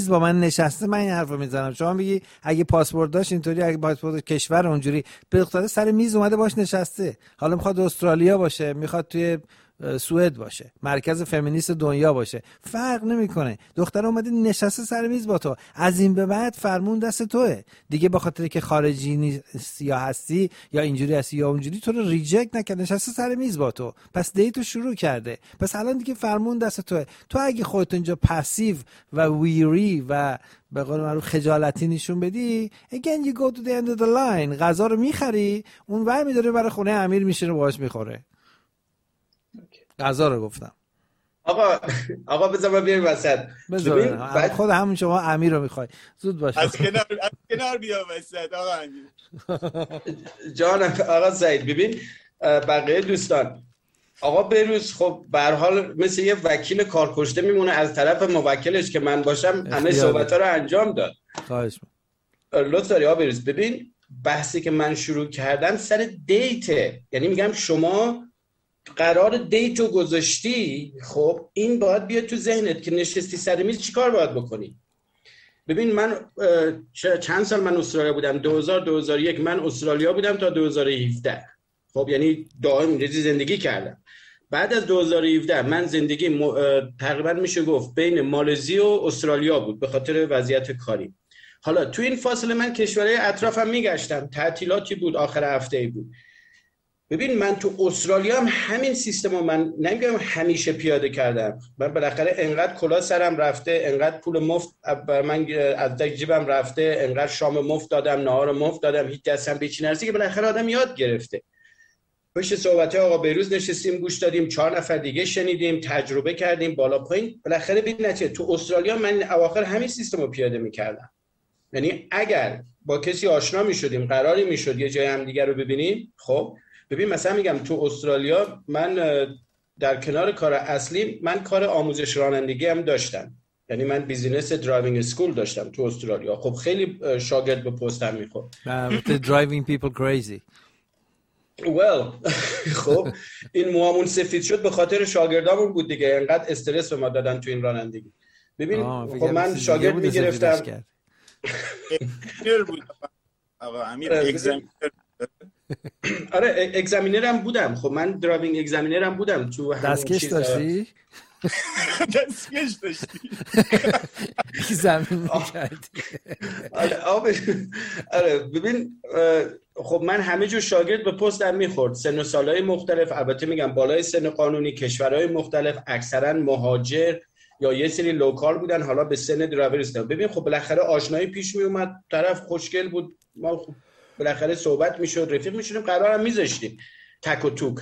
با من نشسته من این حرفو میزنم. شما میگی اگه پاسپورت داشت اینطوری، اگه پاسپورت کشور اونجوری، به دختره سر میز اومده باش نشسته. حالا میخواد استرالیا باشه، میخواد توی سوئد باشه، مرکز فمینیست دنیا باشه، فرق نمیکنه. دختر اومده نشسته سر میز با تو. از این به بعد فرمون دست توئه دیگه. به خاطر که خارجی نیستی یا هستی یا اینجوری هستی یا اونجوری، تو رو ریجکت نکرد، نشسته سر میز با تو، پس دیتو شروع کرده. پس الان دیگه فرمون دست توئه. تو اگه خودت اینجا پسیو و ویری و به قول معروف خجالتی نشون بدی، again you go to the end of the line. غذا رو میخری، اون ور میداره برای خونه امیر میشینه باهاش میخوره. غذا رو گفتم. آقا بذار ما بیاریم وسط. بذار خود همون شما امیر رو میخوای. زود باش. از کنار بیا وسط آقا امیر. جانم آقا سعید. ببین بقیه دوستان، آقا بهروز خب به هر حال مثل یه وکیل کارکشته میمونه، از طرف موکلش که من باشم همه صحبت‌ها رو انجام داد. خواهش می‌کنم. لطف داری آقا بهروز. ببین بحثی که من شروع کردم سر دیته، یعنی میگم شما قرار دیتو گذاشتی، خب این باید بیاد تو ذهنت که نشستی سر میز چیکار باید بکنی. ببین من چند سال من استرالیا بودم، 2001 من استرالیا بودم تا 2017. خب یعنی دائم زندگی کردم. بعد از 2017 من زندگی تقریبا میشه گفت بین مالزی و استرالیا بود به خاطر وضعیت کاری. حالا تو این فاصله من کشورهای اطرافم میگشتم، تعطیلاتی بود، آخر هفته‌ای بود. ببین من تو استرالیا هم همین سیستمو من نمیگم همیشه پیاده کردم. من بالاخره انقدر کلا سرم رفته، انقدر پول مفت من از جیبم رفته، انقدر شام مفت دادم، نهار مفت دادم، هیچ دستم به چی نرسید که بالاخره آدم یاد گرفته. پشت صحبت آقا بهروز نشستیم گوش دادیم، 4 نفر دیگه شنیدیم، تجربه کردیم بالا پایین، بالاخره ببین چه تو استرالیا من اواخر همین سیستمو پیاده می‌کردم. یعنی اگر با کسی آشنا می‌شدیم، قراری می‌شد یه جای هم دیگه رو ببینیم، خب ببین مثلا میگم تو استرالیا من در کنار کار اصلی من کار آموزش رانندگی هم داشتم. یعنی من بیزینس درایوینگ اسکول داشتم تو استرالیا. خب خیلی شاگرد به پستم میخورد. driving people crazy. well خب این موامون سفید شد به خاطر شاگردامون بود دیگه، انقدر استرس به ما دادن تو این رانندگی. ببین خب من شاگرد میگرفتم. آقا امیر اگزامینر. آره اگزامینرم بودم. خب من درایوینگ اگزامینرم بودم تو دستکش داشتی؟ دستکش داشتی؟ زمین میکردی؟ آره ببین خب من همه جو شاگرد به پستم میخورد، سن و سالهای مختلف، البته میگم بالای سن قانونی، کشورهای مختلف، اکثرا مهاجر یا یه سری لوکال بودن حالا به سن درایور رسیدن. ببین خب بالاخره آشنایی پیش میومد، طرف خوشگل بود، ما خب بالاخره صحبت میشد، رفیق میشدیم، قرارم میذاشتیم تک و توک.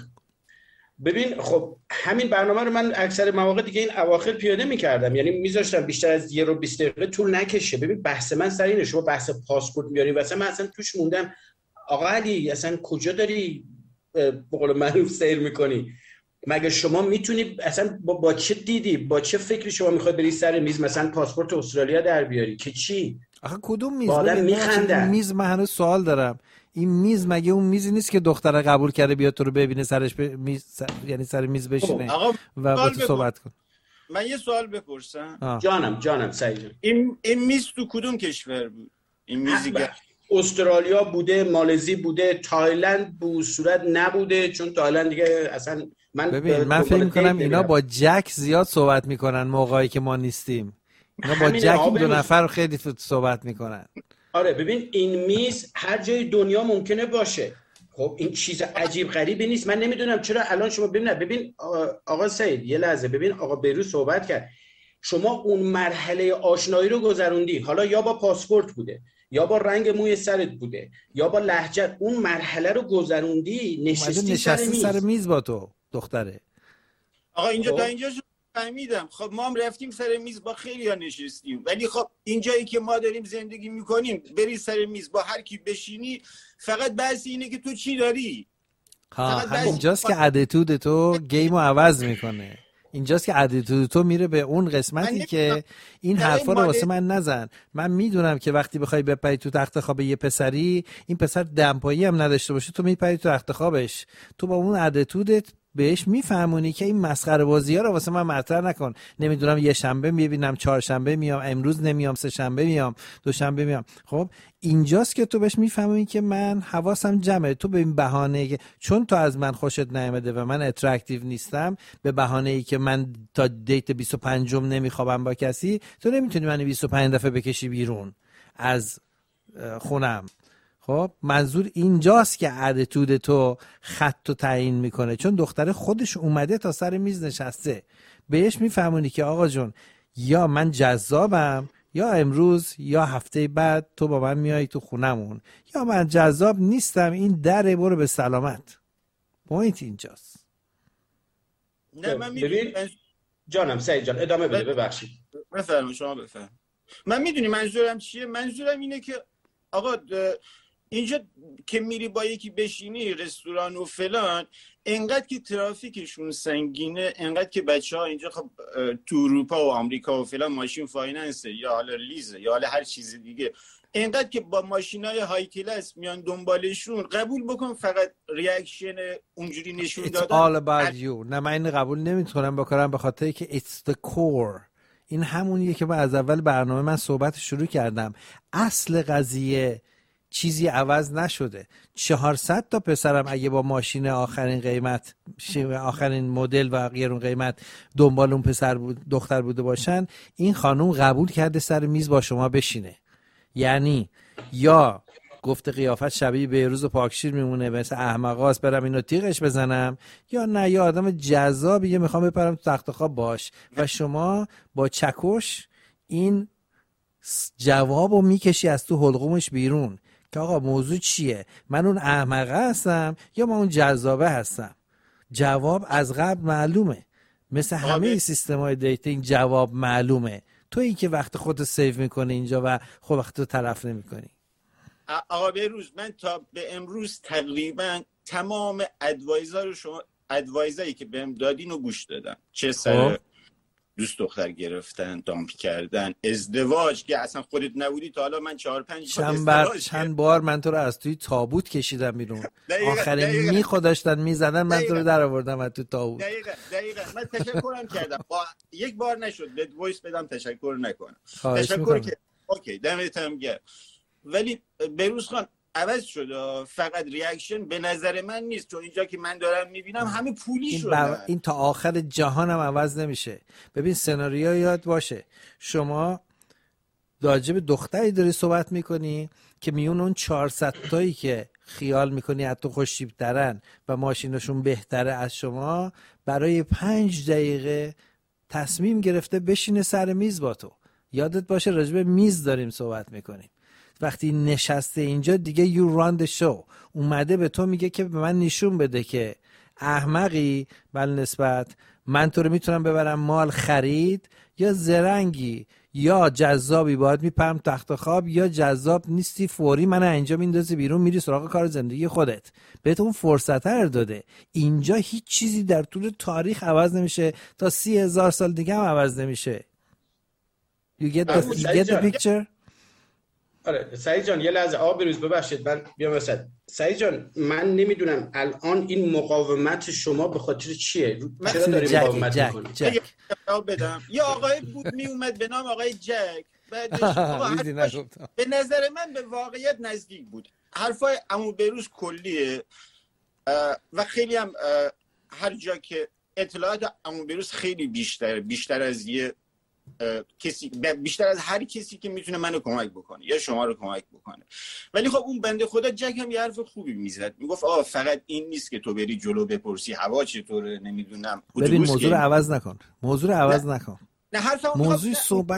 ببین خب همین برنامه رو من اکثر مواقع دیگه این اواخر پیاده میکردم، یعنی میذاشتم بیشتر از 1 رو 20 دقیقه طول نکشه. ببین بحث من سر اینه، شما بحث پاسپورت میاری واسه من اصلا توش موندم. آقا علی اصلا کجا داری به قول معروف سیر میکنی؟ مگه شما میتونی اصلا با چه دیدی، با چه فکری شما میخواد بری سر میز مثلا پاسپورت استرالیا در بیاری که چی؟ آخه کدوم میز؟ آدم میخنده. میز من هنوز سوال دارم. این میز مگه اون میزی نیست که دختره قبول کرده بیاد تو رو ببینه سرش یعنی سر میز بشینه و با تو صحبت کن؟ من یه سوال بپرسم. جانم سعید. این میز تو کدوم کشور بود؟ این میزی استرالیا بوده، مالزی بوده، تایلند بود، صورت نبوده چون تایلند دیگه اصلا ببین من فکر میکنم اینا با جک زیاد صحبت میکنن موقعی که ما نیستیم. اینا با جک این 2 نفر خیلی صحبت میکنن. آره ببین این میز هر جای دنیا ممکنه باشه. خب این چیز عجیب غریبی نیست. من نمیدونم چرا الان شما ببین آقا سعید یه لحظه، ببین آقا بهروز صحبت کرد، شما اون مرحله آشنایی رو گذروندی، حالا یا با پاسپورت بوده یا با رنگ موی سرت بوده یا با لهجه، اون مرحله رو گذروندی، نشستی سر میز با تو دختره. آقا اینجا تا اینجا فهمیدم. خب ما هم رفتیم سر میز با خیلی‌ها نشستیم، ولی خب اینجایی که ما داریم زندگی میکنیم بری سر میز با هر کی بشینی، فقط بحث اینه که تو چی داری. همینجاست که اتیتود تو گیمو عوض میکنه. اینجاست که اتیتود تو میره به اون قسمتی که این حرفا رو واسه من نزن. من میدونم که وقتی بخوای بپری تو تخت خواب یه پسری، این پسر دمپایی هم نداشته باشه، تو میپری تو تخت خوابش، تو با اون اتیتودت بهش میفهمونی که این مسخره بازی ها رو واسه من مطرح نکن. نمیدونم یه شنبه میبینم، چهارشنبه میام، امروز نمیام، سه شنبه میام، دوشنبه میام. خب اینجاست که تو بهش میفهمی که من حواسم جمعه. تو به این بهانه که چون تو از من خوشت نیامده و من اترکتیو نیستم، به بهانه ای که من تا دیت 25م نمیخوابم با کسی، تو نمیتونی منو 25 دفعه بکشی بیرون از خونم. خب منظور اینجاست که اتیتود تو خط رو تعیین میکنه، چون دختره خودش اومده تا سر میز نشسته. بهش میفهمونی که آقا جون یا من جذابم، یا امروز یا هفته بعد تو با من میای تو خونمون، یا من جذاب نیستم، این دره، برو به سلامت. پوینت اینجاست. نه من ببین جانم سعید جان ادامه بده. ببخشید بفرمایید شما بفرمایید. من میدونی منظورم چیه؟ منظورم اینه که آقا اینجا که میری با یکی بشینی رستوران و فلان، انقدر که ترافیکشون سنگینه، انقدر که بچه‌ها اینجا خب تو اروپا و آمریکا و فلان ماشین فایننسه یا حالا لیزه یا حالا هر چیز دیگه، انقدر که با ماشینای های کلاس میان دنبالشون، قبول بکن فقط ریاکشن اونجوری نشون دادن. It's all about you. نه من این قبول نمیتونم بکنم، به خاطر که it's the core. این همونیه که من از اول برنامه من صحبت شروع کردم. اصل قضیه چیزی عوض نشده. 400 تا پسرم اگه با ماشین آخرین قیمت، آخرین مدل و گرون قیمت دنبال اون پسر دختر بوده باشن، این خانوم قبول کرده سر میز با شما بشینه. یعنی یا گفته قیافت شبیه بهروز و پاکشیر میمونه، مثل احمقاست برم اینو تیغش بزنم، یا نه یا آدم جذابیه میخوام بپرم تو تخت خواب باش. و شما با چکش این جوابو میکشی از تو حلقومش بیرون که آقا موضوع چیه؟ من اون احمقه هستم یا من اون جذابه هستم؟ جواب از قبل معلومه. مثل همه سیستم‌های دیتینگ جواب معلومه. تو این که وقت خودت سیو میکنی اینجا و خود وقت تو تلف نمیکنی. آقا بهروز من تا به امروز تقریبا تمام ادوایزایی که بهم دادین رو گوش دادم. چه سر دوست دختر گرفتن، دامپ کردن، ازدواج که اصلا خودت نبودی تا حالا من 4-5 چند بار من تو رو از توی تابوت کشیدم بیرون. آخرین میخو داشتن میزدن، من تو رو در آوردم از توی تابوت. دقیقاً من تشکرم کردم. یک بار نشد بد وایس بدم تشکر نکنم. تشکر که اوکی دمتم گرم. ولی بهروز خان عوض شده، فقط ریاکشن به نظر من نیست، چون اینجا که من دارم میبینم همه پولی شده. این تا آخر جهان هم عوض نمیشه. ببین سناریو یاد باشه، شما راجع به دختری داری صحبت میکنی که میون اون 400 تایی که خیال میکنی از تو خوش‌تیپ‌ترن و ماشینشون بهتره از شما، برای 5 دقیقه تصمیم گرفته بشینه سر میز با تو. یادت باشه راجع به میز داریم صحبت میکنیم. وقتی نشسته اینجا دیگه you run the show. اومده به تو میگه که به من نشون بده که احمقی، بل نسبت من تو رو میتونم ببرم مال خرید، یا زرنگی یا جذابی باید میپرم تخت خواب، یا جذاب نیستی فوری من اینجا میندازی بیرون میری سراغ کار زندگی خودت. بهت اون فرصت رو داده. اینجا هیچ چیزی در طول تاریخ عوض نمیشه تا 30,000 سال دیگه هم عوض نمیشه. You get the picture؟ آره سعید جان یه لحظه بروز ببخشید من بیام وسط. سعید جان من نمیدونم الان این مقاومت شما به خاطر چیه؟ چرا داری مقاومت میکنی؟ بدم یه آقای بود می اومد به نام آقای جک، بعدش به نظر من به واقعیت نزدیک بود. حرفای عمو بروز کلیه و خیلی هم هر جا که اطلاعات عمو بروز خیلی بیشتر از یه کسی، بیشتر از هر کسی که میتونه منو کمک بکنه یا شما رو کمک بکنه. ولی خب اون بنده خدا جک هم یه حرف خوبی میزد، میگفت فقط این نیست که تو بری جلو بپرسی هوا چطوره، نمیدونم ببین موضوع رو عوض نکن. نه حرفم موضوع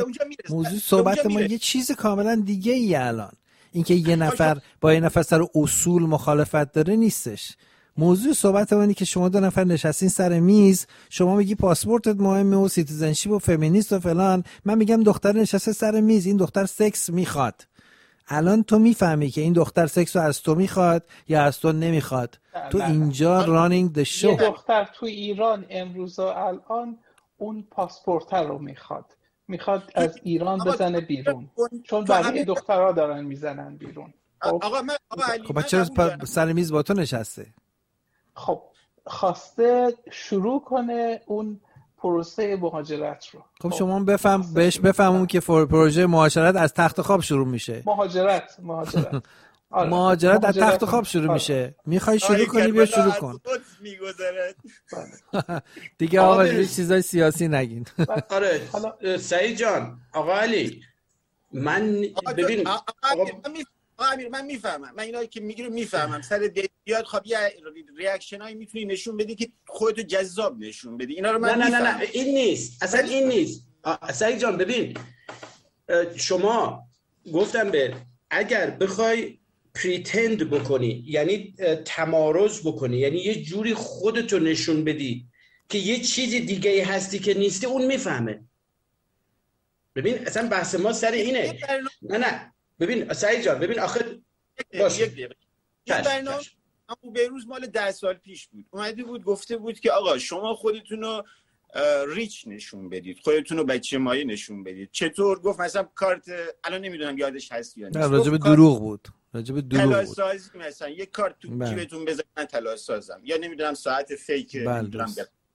صحبت ما یه چیز کاملا دیگه ای الان. اینکه یه نفر با یه نفر سر اصول مخالفت داره نیستش. موضوع صحبت منی که شما 2 نفر نشستین سر میز، شما میگی پاسپورتت مهمه و سیتیزنشیپ و فمینیست و فلان، من میگم دختر نشسته سر میز، این دختر سکس میخواد. الان تو میفهمی که این دختر سکس رو از تو میخواد یا از تو نمیخواد. تو اینجا رانینگ د شو. یه دختر تو ایران امروز و الان اون پاسپورت رو میخواد از ایران بزنه بیرون، چون بقیه دخترها دارن میزنن بیرون. آقا علی خب چرا سر میز با تو نشسته؟ خواسته شروع کنه اون پروسه مهاجرت رو. خب شما بهش بفهمون که پروژه مهاجرت از تخت خواب شروع میشه. مهاجرت آره. مهاجرت از تخت خواب شروع میشه. میخوای شروع کنی بیا شروع کن. دیگه آقا چیزای سیاسی نگین. آره سعید جان، آقا علی، من ببین امیر من میفهمم، من اینا که میگی رو میفهمم. سر دیت خب یه ریاکشنایی میتونی نشون بدی که خودتو جذاب نشون بدی. اینا رو من نه این نیست، اصلا این نیست. سعید جان ببین، شما گفتم به اگر بخوای پریتند بکنی، یعنی تمارض بکنی، یعنی یه جوری خودتو نشون بدی که یه چیزی دیگه هستی که نیستی، اون میفهمه. ببین اصلا بحث ما سر اینه. نه ببین سعید جان، ببین آخه یک دقیقه برنامه همون بیروز مال 10 سال پیش بود، اومده بود گفته بود که آقا شما خودتون رو ریچ نشون بدید، خودتون رو بچه مایه نشون بدید. چطور؟ گفت مثلا کارت، الان نمیدونم یادش هست یا نیست، راجب دروغ بود، راجب دروغ بود. طلاسازی مثلا یه کارت تو جیبتون بذارید من طلاسازم، یا نمیدونم ساعت فیک نمیدونم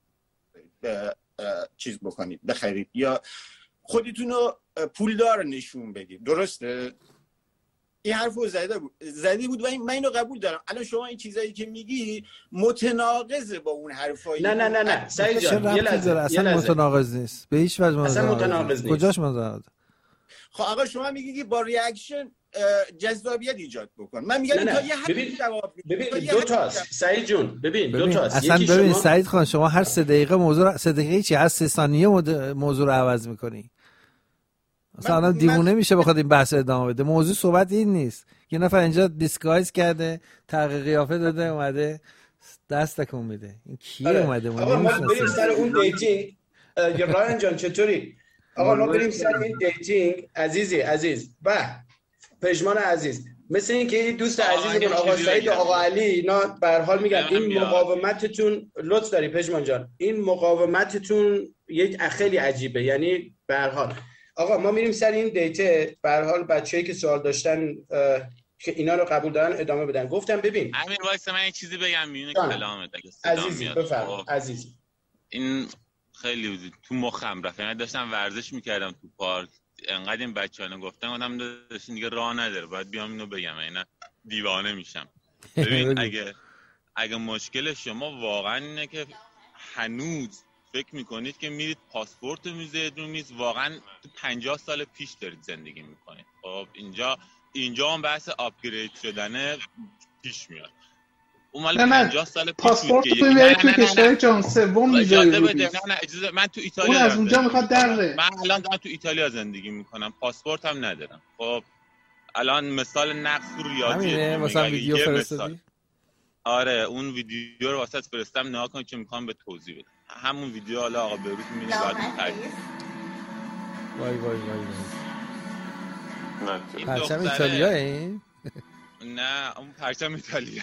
چیز بکنید بخرید، یا خودتون رو پولدار نشون بدید. درسته؟ این حرفو زده بود و من اینو قبول دارم. الان شما این چیزایی که میگی متناقضه با اون حرفایی. نه سعید جان، یه لحظه اصلا متناقض نیست، به هیچ وجه اصلا متناقض نیست. کجاش متناقض؟ خب آقا شما میگی که با ریاکشن جذابیت ایجاد بکن، من میگم تا یه حرفی جواب ببین دو تاست سعید جون، ببین دو تاست. اصلا ببین سعید خان، شما هر 3 دقیقه موضوع 3 دقیقه چی، هر 3 ثانیه موضوع رو عوض میکنی. اصلا آدم دیوونه میشه بخواد این بحث ادامه بده. موضوع صحبت این نیست. یه نفر اینجا دیسگایز کرده، تغییر قیافه داده، اومده دست تکون میده. این کی اومده؟ آقا ما بریم سر اون دیتینگ. رایان جان چطوری؟ آقا ما بریم سر این دیتینگ. عزیز و پژمان عزیز، مثل این که دوست عزیزمون آقا سعید و آقا علی اینا به هر حال میگن این مقاومتتون، لطف داری پژمان جان، این مقاومتتون یک خیلی عجیبه. یعنی به هر حال آقا ما میریم سر این دیته. به هر حال بچه‌ای که سوال داشتن که اینا رو قبول دارن ادامه بدن. گفتم ببین امیر وایس من یه چیزی بگم میونه کلامت اگه صدا میاد. بفرمایید عزیزی. این خیلی تو مخم رفت. یعنی داشتم ورزش میکردم تو پارک، انقدر این بچه‌ها گفتن آدم داشتین دیگه راه نداره، باید بیام اینو بگم، اینا دیوانه میشم. ببین اگه مشکل شما واقعا اینه که هنوز فکر میکنید که میرید پاسپورت میذارید رو میز، واقعا تو 50 سال پیش دارید زندگی میکنید. خب اینجا هم بحث آپگرید شدنه پیش میاد. اون مال 50 سال پیش پاسپورت تو میاری تو کشور جهان سوم میذاری رو میز. نه اجازه، من تو ایتالیا اون از اونجا میخواد دره. من الان دارم تو ایتالیا زندگی میکنم، پاسپورت هم ندارم. خب الان مثال نقص رو ریاضی همینه واسه ویدیو فرستادی. آره اون ویدیو رو واسه فرستم، نگاه کن که میخوام به توضیح بدم. همون ویدیو حالا آقا بروز می‌بینی بعد تعریف. وای پرچم ایتالیا این؟ نه اون پرچم ایتالیا.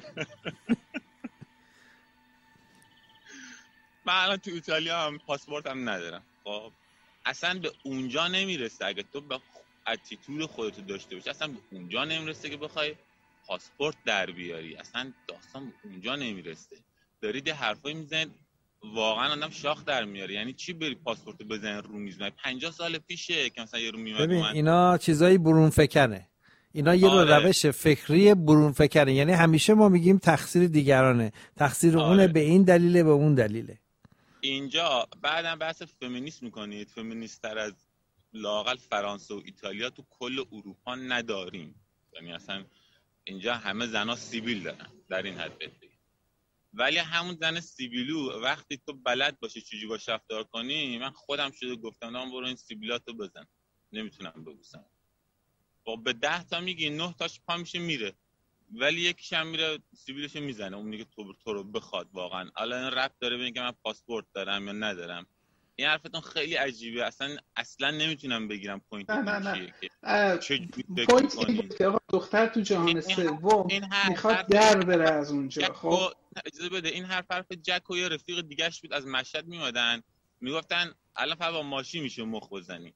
من الان تو ایتالیا هم پاسپورتم ندارم. خب اصلا به اونجا نمیرسه. اگه تو به اتیتود خودت داشته باشی اصلا به اونجا نمیرسه که بخوای پاسپورت در بیاری. اصلا داستان به اونجا نمیرسه. دارید یه حرفایی میزنید واقعا آدم شاخ در میاره. یعنی چی بری پاسپورت بزنی رو میز؟ 50 سال پیشه که مثلا یه رو میومد. ببین اینا چیزای برون فکنه، اینا یه روش فکری برون فکنه. یعنی همیشه ما میگیم تقصیر دیگرانه، تقصیر اونه، به این دلیله به اون دلیله. اینجا بعدم بحث فمینیسم میکنید. فمینیست‌تر از لااقل فرانسه و ایتالیا تو کل اروپا نداریم. یعنی اصلا اینجا همه زنا سیبیل دارن در این حد بده. ولی همون زن سیبیلو وقتی تو بلد باشی چجوری باش رفتار کنی، من خودم شده گفتم برو این سیبیلاتو بزن، نمیتونم ببوسم. با به 10 تا میگی 9 تاش پا میشه میره، ولی یکیش هم میره سیبیلشو میزنه. اون میگه تو رو بخواد واقعا. الان ربط داره ببین که من پاسپورت دارم یا ندارم. این حرفتون خیلی عجیبه. اصلا نمیتونم بگیرم پوینت چیه که پوینت این که دختر تو جهان سوم میخواد در بره از اونجا. خب اجازه بده، این حرف جک و یه رفیق دیگه‌اش بود از مشهد میومدن میگفتن الان فقط با ماشین میشه مخ بزنی.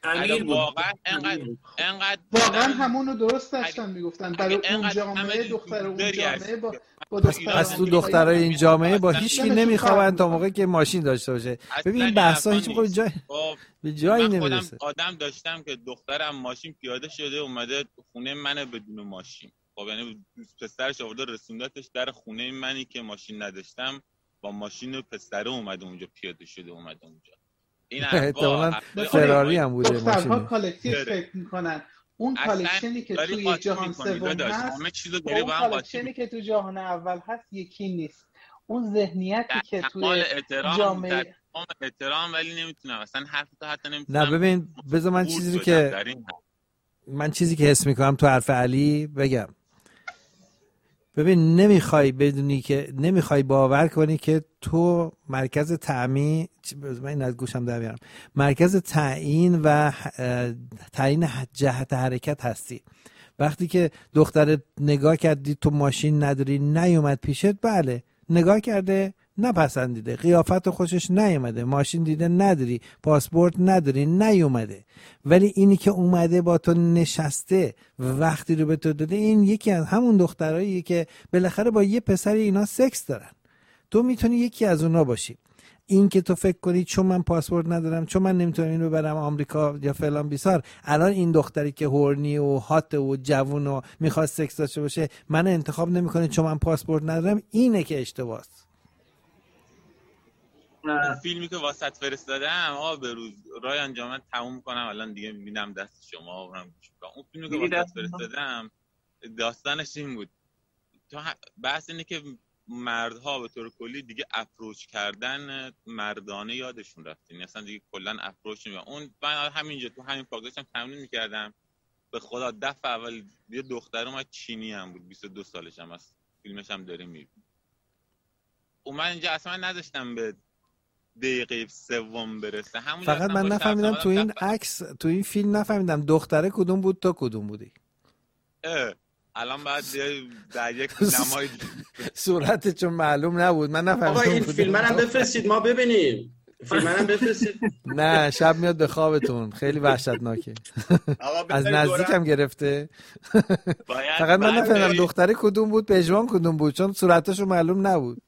امیر بود. واقعا انقدر واقعا همونو درست داشتن میگفتن برای اون جامعه دختر اون جامعه با پس تو دخترای این جامعه با هیچ کی نمیخوابن تا موقعی که ماشین داشته باشه. ببین این بحثا هیچ موقع به جایی نمیرسه. آدم داشتم که دخترم ماشین پیاده شده اومده خونه منه بدون ماشین. خب یعنی پسرش آورده رسوندتش در خونه منی که ماشین نداشتم، با ماشین پسره اومده اونجا پیاده شده اومده اونجا. این احتمالاً فراری هم بوده ماشین. دخترها کالکتیو فکر میکنن اون کالکشنی که توی جهان سوم هست، اون کالکشنی که تو جهان اول هست یکی نیست. اون ذهنیتی که توی جامعه احترام ولی نمیتونم اصلا حرفتو حتی نمیتونم. نه ببین بذار من چیزی که حس میکنم تو حرف علی بگم. ببین نمیخوای باور کنی که تو مرکز تعیین، من این از گوشم در بیارم، مرکز تعیین و تعیین جهت حرکت هستی. وقتی که دختر نگاه کردی تو ماشین نداری نیومد پیشت، بله نگاه کرده نپسندیده، قیافت خوشش نیومده، ماشین دیده نداری، پاسپورت نداری نیومده، ولی اینی که اومده با تو نشسته وقتی رو به تو داده، این یکی از همون دختراییه که بالاخره با یه پسر اینا سکس دارن. تو میتونی یکی از اونا باشی. این که تو فکر کنی چون من پاسپورت ندارم، چون من نمیتونم اینو برم آمریکا یا فلان بیسار، الان این دختری که هورنی و هات و جوون و میخواد سکس داشته باشه من انتخاب نمیکنه چون من پاسپورت ندارم، اینه که اشتباهه. فیلمی که واسط فرستادم به روز رایان جان من تموم کنم الان دیگه میبینم دست شما. اون فیلمی که واسط فرستادم داستانش این بود، تو بحث اینه که مردها به طور کلی دیگه اپروچ کردن مردانه یادشون رفت، یعنی اصلا دیگه کلا اپروچ نمی‌کنن. اون من همینجا تو همین پاک داشتم تمرین می‌کردم، به خدا دفعه اول یه دختر اومد چینی هم بود، 22 سالش هم است، فیلمش هم داره میبینی. اومد اینجا اصلا نذاشتم به دقیقه سوم برسه. فقط من نفهمیدم تو این عکس، تو این فیلم نفهمیدم دختره کدوم بود تو کدوم بودی. الان بعد در یک نمای صورتت چون معلوم نبود من نفهمیدم. آقا این فیلم منم بفرستید ما ببینیم. فیلم منم بفرستید. نه شب میاد به خوابتون، خیلی وحشتناکه. از نزدیک هم گرفته. فقط من نفهمیدم دختره کدوم بود، پژمان کدوم بود، چون صورتشو معلوم نبود.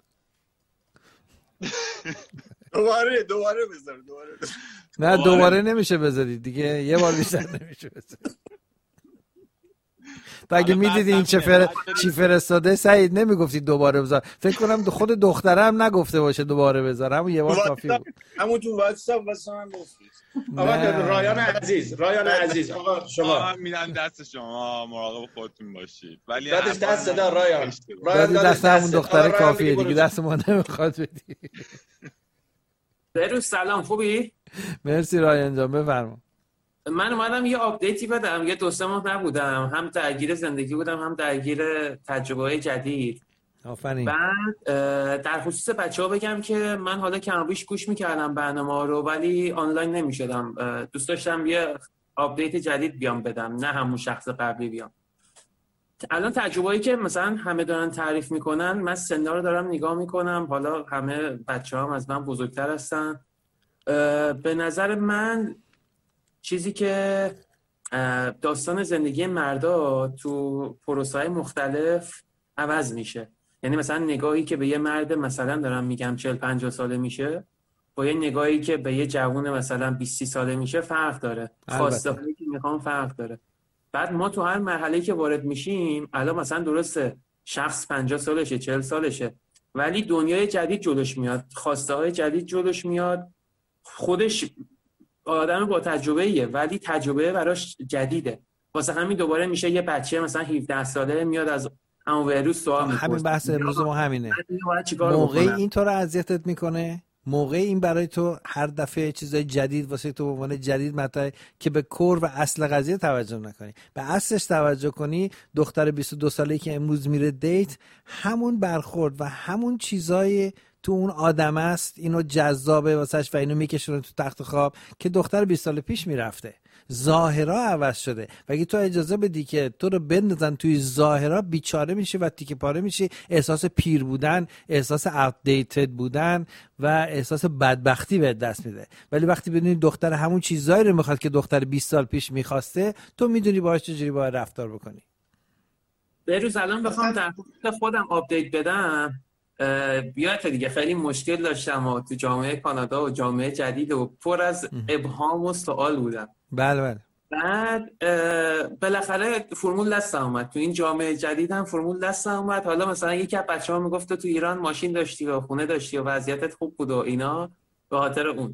دوباره بذار. نه دوباره نمیشه بذارید دیگه، یه بار بیشتر نمیشه بذارید. تا اگه میدیدی این چی فرستاده سعید نمیگفتی دوباره بذار. فکر کنم خود دختره هم نگفته باشه دوباره بذار، همون یه بار کافی بود. همون تو واتساپ واسه من گفتید. آقا رایان عزیز آقا شما میدن دست شما، مراقب خودتون باشید. ولی دست صدا رایان دست همون دختره کافیه دیگه، دست ما نمیخواد بدی. بروز سلام، خوبی؟ مرسی رایان جان، بفرما. من اومدم یه آپدیتی بدم، یه 2-3 ماه نبودم، هم درگیر زندگی بودم هم درگیر تجربه‌های جدید. آفرین. بعد در خصوص بچه‌ها بگم که من حالا کم بیش گوش می‌کردم برنامه‌ها رو ولی آنلاین نمی‌شدم. دوست داشتم یه آپدیت جدید بیام بدم، نه همون شخص قبلی بیام. الان تجربه‌ای که مثلا همه دارن تعریف میکنن، من سنا رو دارم نگاه میکنم، حالا همه بچه‌ها از من بزرگتر هستن. به نظر من چیزی که داستان زندگی مردا تو پروسه‌های مختلف عوض میشه، یعنی مثلا نگاهی که به یه مرد مثلا دارم میگم 40-50 ساله میشه با یه نگاهی که به یه جوون مثلا 20 ساله میشه فرق داره، خواسته‌هایی که میخوام فرق داره. بعد ما تو هر مرحله‌ای که وارد میشیم، الان مثلا درسته شخص 50 سالشه 40 سالشه ولی دنیای جدید جلوش میاد، خواسته‌های جدید جلوش میاد، خودش آدم با تجربه‌ایه ولی تجربه براش جدیده، واسه همین دوباره میشه یه بچه مثلا 17 ساله میاد از همون ویروس سوال می‌پرسه. همین بحث امروز ما همینه. موقعی این تو رو اذیتت میکنه، موقعی این برای تو هر دفعه چیزای جدید واسه تو به عنوان جدید مطرحه که به کور و اصل قضیه توجه نکنی، به اصلش توجه کنی. دختر 22 ساله‌ای که امروز میره دیت، همون برخورد و همون چیزای تو اون آدم است، اینو جذابه واسش و اینو میکشونه تو تخت خواب که دختر 20 سال پیش میرفته. ظاهرا عوض شده و اگه تو اجازه بدی که تو رو بندازن توی ظاهرا، بیچاره میشی و تیکه پاره میشی، احساس پیر بودن، احساس outdated بودن و احساس بدبختی به دست میده. ولی وقتی بدونی دختر همون چیزایی رو میخواد که دختر 20 سال پیش میخواسته، تو میدونی باهاش چجوری باید رفتار بکنی. بهروز الان بخوام در خودم آپدیت بدم، بیات دیگه خیلی مشکل داشتم و تو جامعه کانادا و جامعه جدید و پر از ابهام و سوال بودم. بله. بعد بالاخره فرمول دستم اومد، تو این جامعه جدیدم فرمول دستم اومد. حالا مثلا یکی از بچه‌ها میگفت تو ایران ماشین داشتی و خونه داشتی و وضعیتت خوب بود و اینا به خاطر اون،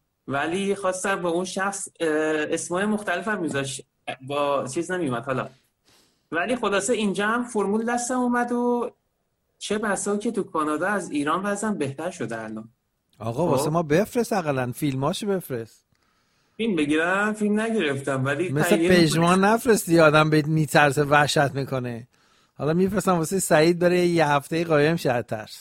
ولی خواستم با اون شخص اسمای مختلف هم میذاشت، با چیز نمیومد حالا. ولی خلاصه اینجا هم فرمول دستم اومد و چه بسا که تو کانادا از ایران وضعم بهتر شده الان. آقا واسه ما بفرست، اقلا فیلماشو بفرست. فیلم بگیرم؟ فیلم نگرفتم ولی مثل پژمان نفرستی، آدم به میترسه وحشت میکنه. حالا میفرستم واسه سعید برای یه هفته قایم شه ترس.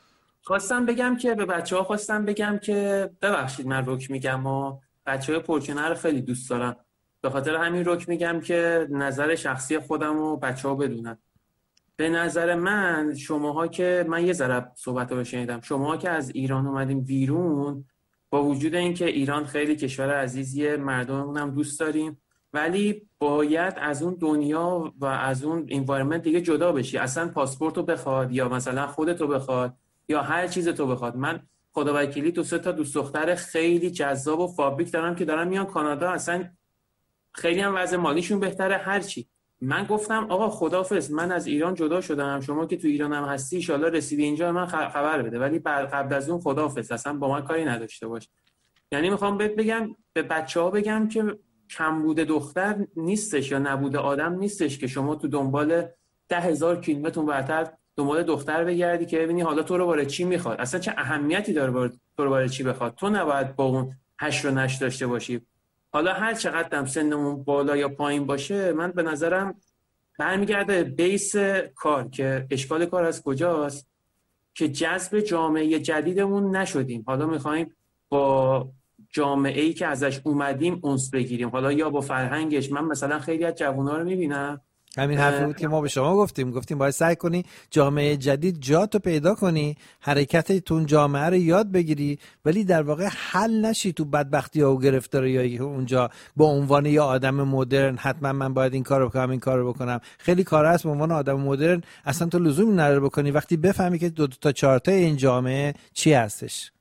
خواستم بگم که به بچه‌ها خواستم بگم که ببخشید من رک میگم و بچه‌های پرچونه رو خیلی دوست دارم، به خاطر همین رک میگم که نظر شخصی خودم و بچه‌ها بدونن. به نظر من شماها که من یه ذره صحبت رو شنیدم، شماها که از ایران اومدیم بیرون، با وجود اینکه ایران خیلی کشور عزیزیه، مردممون هم دوست داریم، ولی باید از اون دنیا و از اون انوایرمنت دیگه جدا بشی. اصلا پاسپورت رو بخواد یا مثلا خودت رو بخواد یا هر چیز تو بخواد. من خدا وکیلی 2-3 تا دوست دختر خیلی جذاب و فابریک دارم که دارن میان کانادا، اصلا خیلی هم وضع مالیشون بهتره هر چی. من گفتم آقا خداحافظ، من از ایران جدا شدم، شما که تو ایران هم هستی ان شاءالله رسیدی اینجا من خبر بده، ولی قبل از اون خداحافظ، اصلا با من کاری نداشته باش. یعنی میخوام بهت بگم، به بچه‌ها بگم که کمبود دختر نیستش یا نبود آدم نیستش که شما تو دنبال 10,000 کیلومتر برتر دنبال دختر بگردی که ببینی حالا تو رو برای چی میخواد، اصلا چه اهمیتی داره تو رو برای چی بخواد. تو نباید با اون هش و نش داشته باشی. حالا هر چقدر هم سنمون بالا یا پایین باشه، من به نظرم برمیگرده بیس کار که اشکال کار از کجاست که جذب جامعه جدیدمون نشدیم. حالا میخوایم با جامعه‌ای که ازش اومدیم انس بگیریم، حالا یا با فرهنگش. من مثلا خیلی از جوونا رو میبینم، همین حرفی بود که ما به شما گفتیم باید سعی کنی جامعه جدید جاتو پیدا کنی، حرکت تون جامعه رو یاد بگیری، ولی در واقع حل نشی تو بدبختی‌ها و گرفتاری‌های اونجا با عنوان یه آدم مدرن. حتما من باید این کارو بکنم این کارو بکنم. خیلی کارا هست به عنوان آدم مدرن اصلا تو لزومی نداره بکنی وقتی بفهمی که 2 تا 4 تا این جامعه چی هستش.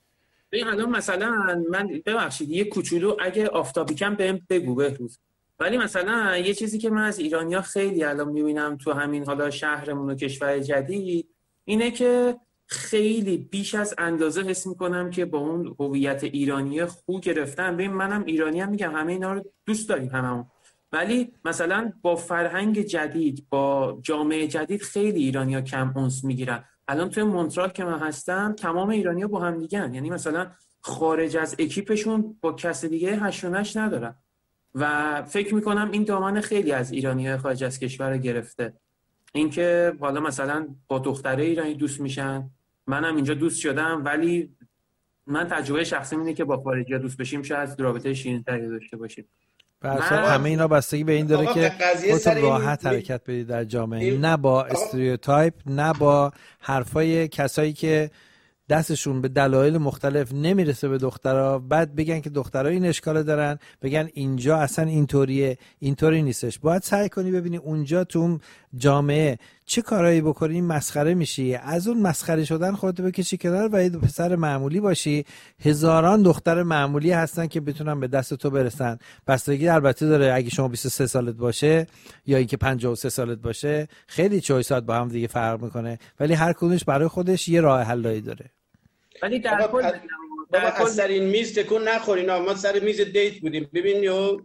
الان مثلا من ببخشید یه کوچولو اگه آفتابیکم بهم بگو بهروز، ولی مثلا یه چیزی که من از ایرانیا خیلی الان میبینم تو همین حالا شهرمون و کشور جدید اینه که خیلی بیش از اندازه حس میکنم که با اون هویت ایرانی خو گرفتن. ببین منم ایرانی هم میگم، همه اینا رو دوست داریم هممون، ولی مثلا با فرهنگ جدید با جامعه جدید خیلی ایرانیا کم انس میگیرن. الان توی مونترال که من هستم تمام ایرانیا با هم دیگن، یعنی مثلا خارج از اکیپشون با کس دیگه هش و نش ندارن و فکر میکنم این دامن خیلی از ایرانی‌های خارج از کشور گرفته. اینکه حالا مثلا با دختره ایرانی دوست میشن، منم اینجا دوست شدم، ولی من تجربه شخصی اینه که با خارجی‌ها دوست بشیم شاید رابطه شیرین‌تری داشته باشیم. همه اینا بستگی به این داره که خودت راحت حرکت بدی در جامعه، نه با استریوتایپ، نه با حرفای کسایی که دستشون به دلایل مختلف نمیرسه به دخترها، بعد بگن که دخترها این اشکال دارن، بگن اینجا اصلا اینطوریه، اینطوری نیستش. باید سعی کنی ببینی اونجا تو جامعه چه کارایی بکنی مسخره میشی، از اون مسخره شدن خودت بکشی کنار و یه پسر معمولی باشی. هزاران دختر معمولی هستن که بتونن به دست تو برسن. بستگی البته داره اگه شما 23 سالت باشه یا اینکه 53 سالت باشه، خیلی چویسات با هم دیگه فرق میکنه، ولی هر کدومش برای خودش یه راه حلایی داره. ولی در کل از سر این میز تکون نخورین، ما سر میز دیت بودیم. ببین یو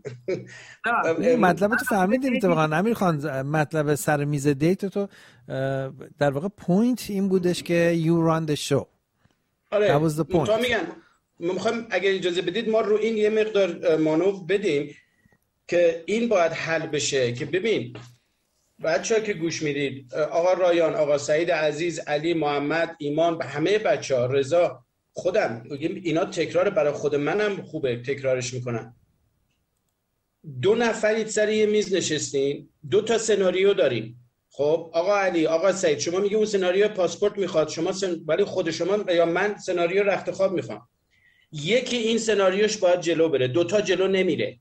مطلب تو فهمیدیم اتفاقا امیر خان. مطلب سر میز دیت تو در واقع پوینت این بودش که you run the show. آره that was the point. تا میگن میخوایم اگر اجازه بدید ما رو این یه مقدار مانور بدیم که این باید حل بشه. که ببین بچه‌ها که گوش میدید، آقا رایان، آقا سعید عزیز، علی، محمد، ایمان، همه بچه‌ها، رضا، خودم، اینا تکرار برای خود منم خوبه تکرارش میکنم. 2 نفرید سر یه میز نشستین، 2 تا سناریو داریم. خب آقا علی، آقا سعید، شما میگه اون سناریو پاسپورت میخواد، شما ولی خود شما یا من سناریو رخت خواب میخوام. یکی این سناریوش باید جلو بره، 2 تا جلو نمیره.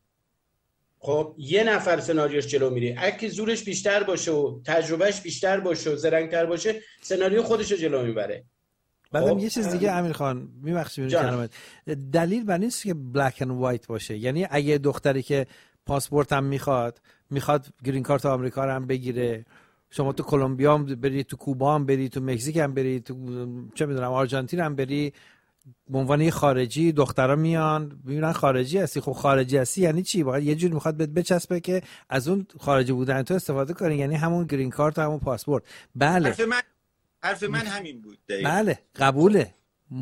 خب یه نفر سناریوش جلو میره. اگه زورش بیشتر باشه و تجربهش بیشتر باشه و زرنگ‌تر باشه، سناریو خودش رو جلو میبره. بعدم یه چیز دیگه امیر خان میبخشید کلامت، دلیل بر نیست که بلک اند وایت باشه. یعنی اگه دختری که پاسپورت هم میخواد گرین کارت آمریکا رو هم بگیره، شما تو کلمبیا هم بری، تو کوبا هم بری، تو مکزیک هم بری، تو چه میدونم آرژانتین هم بری، به عنوان خارجی دخترا میان میبینن خارجی هستی. خب خارجی هستی یعنی چی؟ باید یه جور میخواد بچسبه که از اون خارجی بودن تو استفاده کنی، یعنی همون گرین کارت و همون پاسپورت. بله حرف من همین بود. بله قبوله.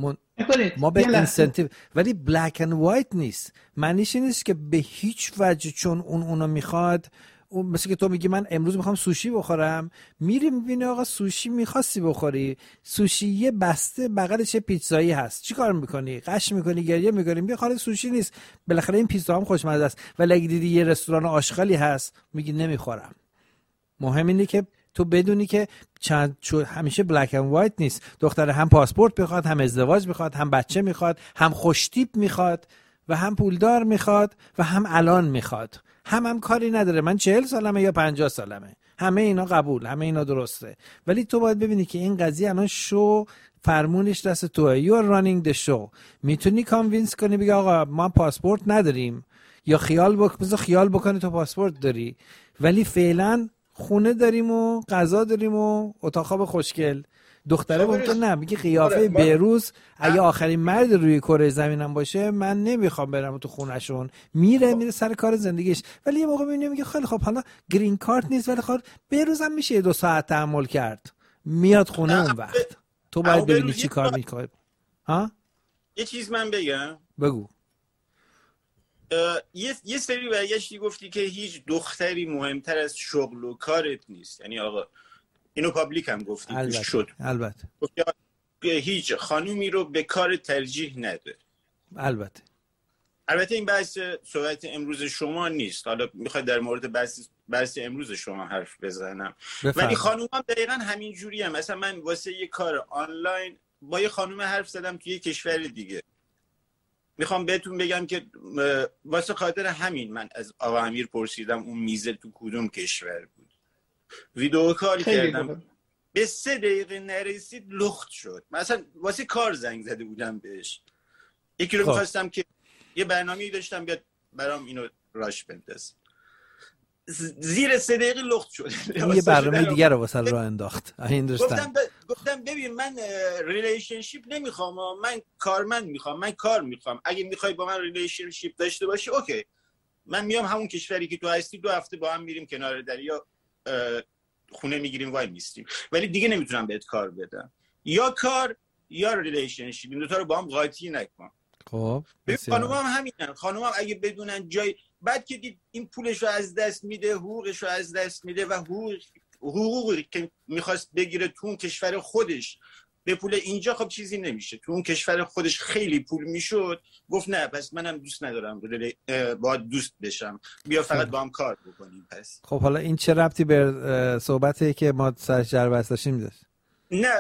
ما به اینسنتیو، ولی بلک اند وایت نیست. معنیش نیست که به هیچ وجه چون اونو میخواد. اون مثل که تو میگی من امروز میخوام سوشی بخورم، میری میبینی آقا سوشی میخواستی بخوری، سوشی یه بسته بغلش پیتزایی هست، چی کار میکنی؟ قش میکنی، گریه میکنی، میگی خاله سوشی نیست، بالاخره این پیتزا هم خوشمزه است. ولی اگه دیدی یه رستوران آشغالی هست میگی نمیخورم. مهم اینه که تو بدونی که همیشه بلک اند وایت نیست. دختر هم پاسپورت میخواد، هم ازدواج میخواد، هم بچه میخواد، هم خوشتیپ میخواد و هم پولدار میخواد و هم الان میخواد. هم کاری نداره من 40 سالمه یا 50 سالمه، همه اینا قبول، همه اینا درسته. ولی تو باید ببینی که این قضیه الان شو فرمونش دست توه. You are running the show. میتونی کانوینس کنی بگی آقا ما پاسپورت نداریم، یا خیال بکنی تو پاسپورت داری، ولی فعلا خونه داریم و غذا داریم و اتاق خواب خوشگل. دختره ممکن نه میگه قیافه بهروز اگه آخرین مرد روی کره زمینم باشه من نمیخوام برم تو خونهشون. میره سر کار زندگیش. ولی یه موقع میگه خیلی خب حالا گرین کارت نیست، ولی خب بهروز هم میشه 2 ساعت تحمل کرد، میاد خونه اون وقت. تو باید ببینی چی کار میکنه. ها یه چیز من بگم. بگو. یه سری برگشتی گفتی که هیچ دختری مهمتر از شغل و کارت نیست. یعنی آقا اینو پابلیک هم گفتی. البته هیچ خانومی رو به کار ترجیح نده. البته این بحث صحبت امروز شما نیست. حالا میخواد در مورد بحث امروز شما حرف بزنم. ولی خانوم هم دقیقا همین جوری هم. مثلا من واسه یه کار آنلاین با یه خانوم حرف زدم توی کشور دیگه. میخوام بهتون بگم که واسه خاطر همین من از آقا امیر پرسیدم اون میزه تو کدوم کشور بود. ویدیو کال کردم به 3 دقیقه نرسید لخت شد. مثلا واسه کار زنگ زده بودم بهش، یکی رو میخواستم که یه برنامه‌ای داشتم بیاد برام اینو راش بندازه، زیر 3 دقیقه لخت شد. یه برنامه دیگه رو واسه راه انداخت. گفتم ببین من ریلیشنشیپ نمیخوام، من کارمند میخوام، من کار میخوام. اگه میخوای با من ریلیشنشیپ داشته باشی اوکی، من میام همون کشوری که تو هستی 2 هفته با هم میریم کنار دریا خونه میگیریم وای میستیم، ولی دیگه نمیتونم بهت کار بدم. یا کار یا ریلیشنشیپ، این 2 تا رو با هم قاطی نکن. خب خانوم هم همینن. خانوم هم اگه بدونن جای بعد که دید این پولش رو از دست میده، حقوقش رو از دست میده و حقوقی که میخواست بگیره تو اون کشور خودش به پول اینجا خب چیزی نمیشه. تو اون کشور خودش خیلی پول میشد. گفت نه پس منم دوست ندارم باید دوست بشم، بیا فقط با هم کار بکنیم. پس خب حالا این چه ربطی به صحبتی که ما سرش جر داشتیم داشت؟ نه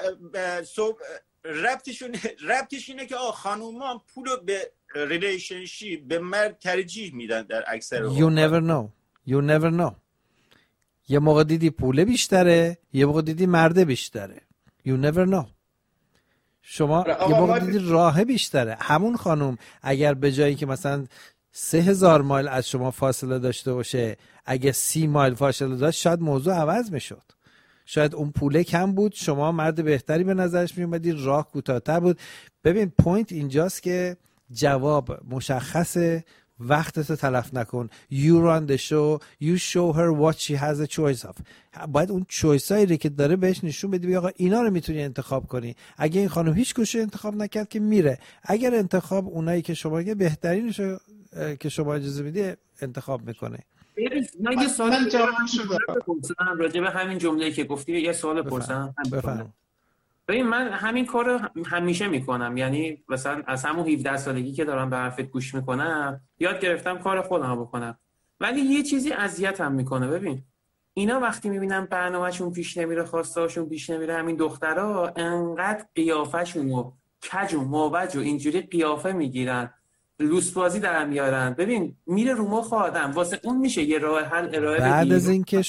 ربطش اینه که خانوما هم پولو به ریلیشنشیپ به مرد ترجیح میدن در اکثر You never know. یه موقع دیدی پول بیشتره، یه موقع دیدی مرد بیشتره. You never know. شما یه موقع دیدی راه بیشتره. همون خانوم اگر به جایی که مثلا 3000 مایل از شما فاصله داشته باشه، اگه 30 مایل فاصله داشت شاید موضوع عوض میشد. شاید اون پوله کم بود، شما مرد بهتری به نظرش می اومدی، راه کوتاه‌تر بود. ببین پوینت اینجاست که جواب مشخصه، وقتتو تلف نکن. You run the show, you show her what she has a choice of. باید اون چویسایی که داره بهش نشون بدی، آقا اینا رو میتونی انتخاب کنی. اگه این خانم هیچ کشو انتخاب نکرد که میره. اگر انتخاب اونایی که شما بهترینشو که شما اجازه میدی انتخاب میکنه. من یه سوال جواب پرسیدم راجع به همین جمله‌ای که گفتی. یه سوال پرسیدم. بفرمایید. ببین من همین کارو همیشه میکنم. یعنی مثلا از همون 17 سالگی که دارم به حرفت گوش میکنم یاد گرفتم کار خودم بکنم. ولی یه چیزی اذیتم میکنه. ببین اینا وقتی میبینن برنامه‌شون پیش نمیره، خواسته‌هاشون پیش نمیره، همین دخترها انقدر قیافه‌شون و کج و موج و اینجوری قیافه میگیرن، لوس بازی در میارن. ببین میره رو مخ آدم. واسه اون میشه یه راه حل ارائه بدی. بعد از اینکه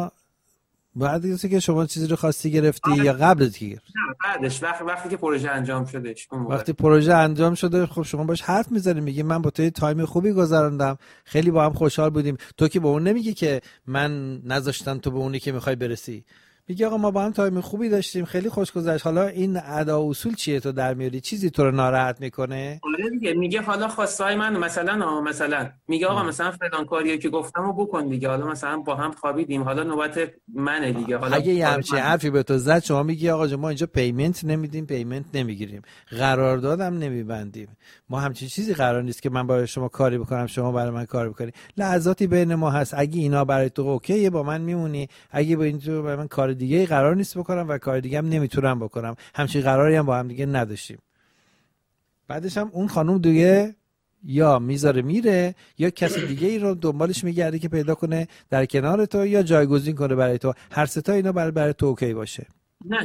شما چیزی رو خواستی گرفتی یا قبل از گیر؟ نه بعدش، وقتی که پروژه انجام شدش. وقتی پروژه انجام شده خب شما باش حرف میزنی، میگی من با تو تایم خوبی گذروندم، خیلی با هم خوشحال بودیم. تو که به اون نمیگی که من نذاشتم تو به اونی که میخوای برسی، میگی آقا ما با هم تایم خوبی داشتیم، خیلی خوش گذشت. حالا این ادا و اصول چیه تو در میاری؟ چیزی تو رو ناراحت میکنه؟ آره دیگه، میگه حالا خواستای من مثلا میگه آقا مثلا فلان کاریو که گفتمو بکن دیگه، حالا مثلا با هم خوابیدیم، حالا نوبت منه دیگه. حالا اگه یه همچین حرفی به تو زد، شما میگی آقا ما اینجا پیمنت نمیدیم، پیمنت نمیگیریم، قراردادم نمیبندیم، ما همچین چیزی قرار نیست که من برای شما کاری بکنم شما برای من کاری بکنی. لحظاتی بین ما هست، اگه اینا برای تو اوکیه با من میمونی، اگه با این تو برای من کار دیگه قرار نیست بکنم و کار دیگه هم نمیتونم بکنم. همچین قراری هم با هم دیگه نداشتیم. بعدش هم اون خانم دیگه یا میذاره میره یا کسی دیگه ای رو دنبالش میگرده که پیدا کنه در کنار تو یا جایگزین کنه برای تو. هر سه تا اینا برای تو اوکی باشه. نه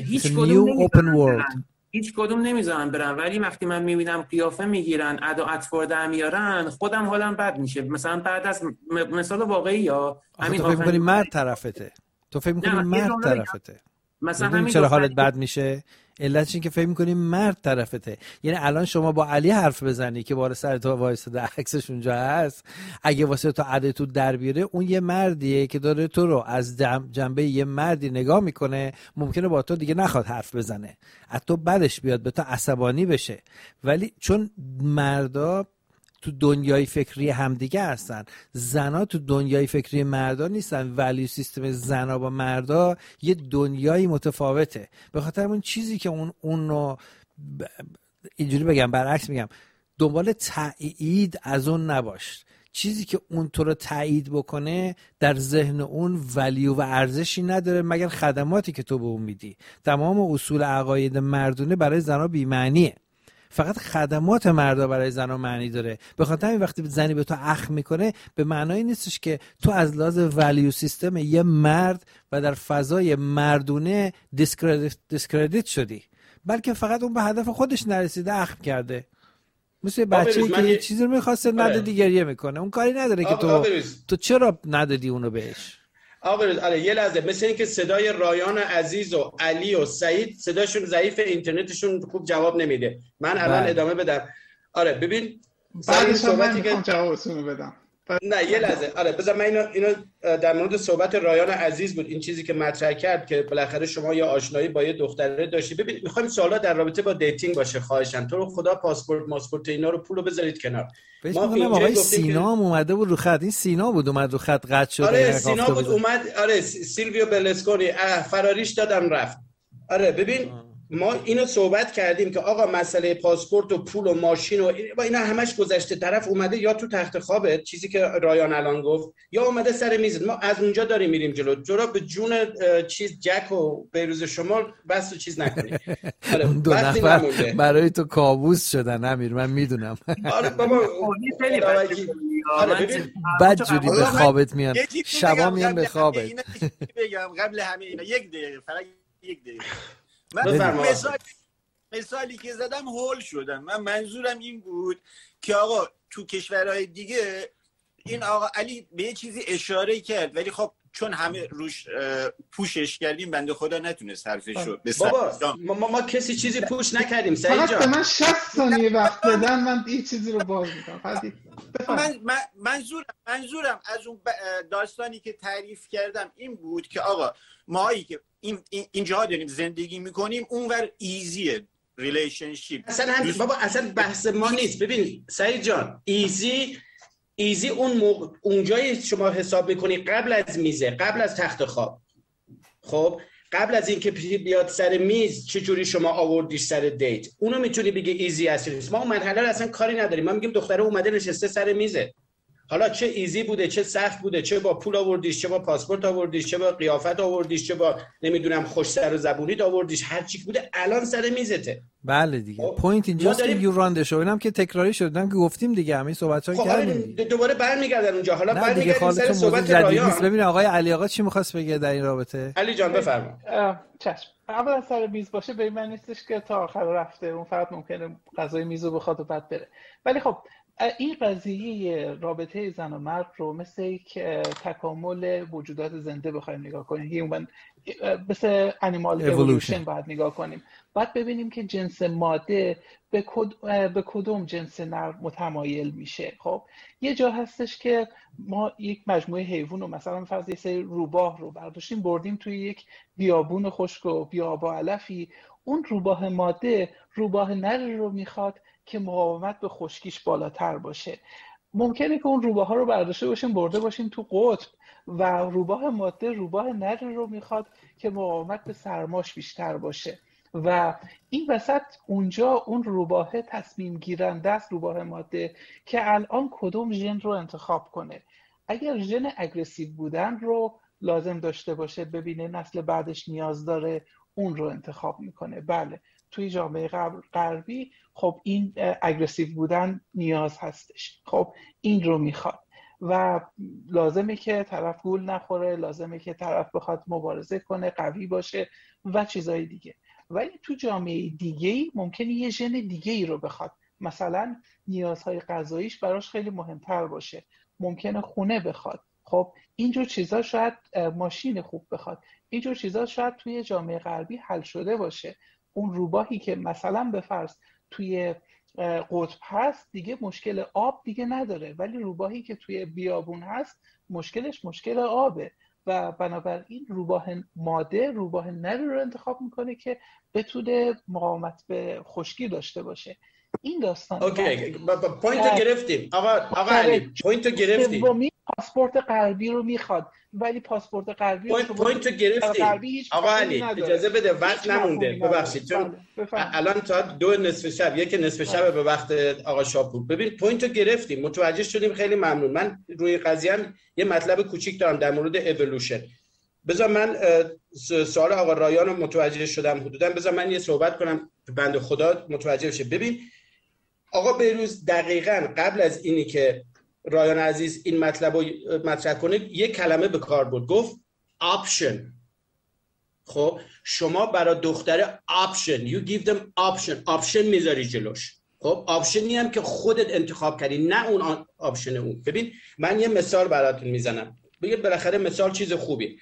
هیچ کدوم نمیذارن برن. ولی وقتی من میبینم قیافه میگیرن، ادا اطوار در میارن، خودم حالم بد میشه. مثلا بعد از مثال واقعی یا همین تو فکر می‌کنی مرد طرفته؟ تو فکر می‌کنی مرد طرفته؟ مثلا همین چرا حالت بد میشه؟ علتش این که فکر می‌کنی مرد طرفته. یعنی الان شما با علی حرف بزنی که بالا سر تو وایساده، عکسش اونجا هست، اگه واسه تو عده تو در بیاره، اون یه مردیه که داره تو رو از جنبه یه مردی نگاه میکنه، ممکنه با تو دیگه نخواد حرف بزنه، از تو بدش بیاد، به تو عصبانی بشه. ولی چون مردا تو دنیای فکری همدیگه هستن، زنا تو دنیای فکری مردا نیستن. ولیو سیستم زنا با مردا یه دنیایی متفاوته. به خاطر اون چیزی که اون اینجوری بگم، برعکس میگم، دنبال تایید از اون نباش. چیزی که اون تو رو تایید بکنه در ذهن اون ولیو و ارزشی نداره مگر خدماتی که تو به اون میدی. تمام اصول عقاید مردونه برای زنا بی‌معنیه. فقط خدمات مردا برای زنا معنی داره. به خاطر همین وقتی زنی به تو اخم میکنه، به معنای نیستش که تو از لحاظ ولیو سیستم یه مرد و در فضای مردونه دیسکردیت شدی، بلکه فقط اون به هدف خودش نرسیده اخم کرده. مثل بچه‌ای که یه چیزی رو می‌خواسته ندادی گریه میکنه. اون کاری نداره که تو چرا ندادی اونو بهش. آره یه لحظه، مثل این که صدای رایان عزیز و علی و سعید صداشون ضعیف، اینترنتشون خوب جواب نمیده. من الان ادامه بدم. آره ببین بعدش من میخوام جوابتون بدم. نه یه لحظه، آره بذار من اینو در مورد صحبت رایان عزیز بود، این چیزی که مطرح کرد که بالاخره شما یا آشنایی با یه دختره داشتی. ببین میخوایم سوالا در رابطه با دیتینگ باشه، خواهشاً تو رو خدا پاسپورت اینا رو پولو بذارید کنار. ما اینجا آقای سینا هم اومده بود رو خط. این سینا بود اومد رو خط قطع شد. آره سینا بود اومد. آره سیلویو برلوسکونی فراریش دادم رفت. آره ببین ما اینو صحبت کردیم که آقا مسئله پاسپورت و پول و ماشین و اینا همش گذشته. طرف اومده یا تو تخت خوابه، چیزی که رایان الان گفت، یا اومده سر میز. ما از اونجا داریم میریم جلو به جون چیز جک و بیروز شما بس و چیز نکنید. آره اون دو نفر برای تو کابوس شدن امیر، من میدونم. آره بابا بد جوری به خوابت میان، شبا میان به خوابت. بگم قبل همه اینا یک دقیقه، فقط یک دقیقه. من مثالی که زدم هول شدم. من منظورم این بود که آقا تو کشورهای دیگه این آقا علی به یه چیزی اشاره کرد، ولی خب چون همه روش پوشش کردیم بنده خدا نتونست حرفشو بابا ما کسی چیزی پوش نکردیم. سعید جان من 60 ثانیه وقت بدن، من این چیزی رو باز میکنم. منظورم از اون داستانی که تعریف کردم این بود که آقا ماهایی که اینجا داریم زندگی میکنیم اونور ایزیه ریلیشنشیپ. بابا اصلا بحث ما نیست. ببین سعید جان، ایزی اونجایی شما حساب میکنی قبل از میزه، قبل از تخت خواب. خب قبل از اینکه بیاد سر میز چجوری شما آوردیش سر دیت، اونو میتونی بگی ایزی هست. ما اون مرحله رو اصلا کاری نداریم. ما میگیم دختره اومده نشسته سر میزه. حالا چه ایزی بوده، چه سخت بوده، چه با پول آوردیش، چه با پاسپورت آوردیش، چه با قیافت آوردیش، چه با نمیدونم خوش سر و زبونیت آوردیش، هر چی بوده الان سر میزته. بله دیگه پوینت اینجاست که یورانده شو اینم که تکراری شدن که گفتیم دیگه، همین صحبت‌ها کردیم دوباره برمیگردن اونجا. حالا برمیگردیم سر صحبت رایان. ببین آقای علی آقا چی می‌خواست بگه در این رابطه؟ علی جان بفرما. چشم. اولا سر میز باشه به این معنی نیستش که تا آخر رفته، اون فقط ممکنه غذای میزو بخواد و بعد بره. ولی خب این قضیه رابطه زن و مرد رو مثل یک تکامل موجودات زنده بخوایم نگاه کنیم، مثل انیمال اِوولوشن باید نگاه کنیم. باید ببینیم که جنس ماده به کدوم جنس نر متمایل میشه. خب یه جا هستش که ما یک مجموعه حیوان رو مثلا فرض یه سری روباه رو برداشتیم بردیم توی یک بیابون خشک و بیابا علفی، اون روباه ماده روباه نر رو میخواد که مقاومت به خشکیش بالاتر باشه. ممکنه که اون روباه ها رو برداشته باشیم برده باشیم تو قطب و روباه ماده روباه نر رو میخواد که مقاومت به سرماش بیشتر باشه و این وسط اونجا اون روباه تصمیم گیرنده است، روباه ماده، که الان کدوم ژن رو انتخاب کنه. اگر ژن اگریسیو بودن رو لازم داشته باشه، ببینه نسل بعدش نیاز داره، اون رو انتخاب میکنه. بله توی جامعه غربی خب این اگریسیو بودن نیاز هستش، خب این رو میخواد و لازمه که طرف گول نخوره، لازمه که طرف بخواد مبارزه کنه، قوی باشه و چیزای دیگه. ولی تو جامعه دیگه‌ای ممکنه یه ژن دیگه‌ای رو بخواد، مثلا نیازهای غذاییش براش خیلی مهمتر باشه، ممکنه خونه بخواد. خب اینجور چیزا شاید ماشین خوب بخواد، اینجور چیزا شاید توی جامعه غربی حل شده باشه. اون روباهی که مثلا به فرض توی قطب هست دیگه مشکل آب دیگه نداره، ولی روباهی که توی بیابون هست مشکلش مشکل آبه و بنابراین روباه ماده روباه نر رو انتخاب میکنه که بتونه مقاومت به خشکی داشته باشه. این داستان اوکی پوینت گرفتیم آقا علی، پوینت گرفتیم. سومی پاسپورت غربی رو میخواد، ولی پاسپورت غربی پوینت گرفتیم آقا علی. اجازه بده وقت نمونده، ببخشید چون الان تا 2 نصف شب، یک نصف شب به وقت آقا شاپور. ببین پوینت گرفتیم، متوجه شدیم، خیلی ممنون. من روی قضیه یه مطلب کوچیک دارم در مورد اِوولوشن. بذار من سوال آقا رایان رو متوجه شدم حدودا، بذار من یه صحبت کنم بنده خدا متوجه بشه. ببین آقا بیروز دقیقاً قبل از اینی که رایان عزیز این مطلب رو مطرح کنه یک کلمه به کار برد، گفت آپشن. خب شما برای دختر آپشن، you give them آپشن میذاری جلوش. خب آپشنی هم که خودت انتخاب کردی، نه اون آپشن اون. ببین من یه مثال براتون میزنم، بگید بالاخره مثال چیز خوبی.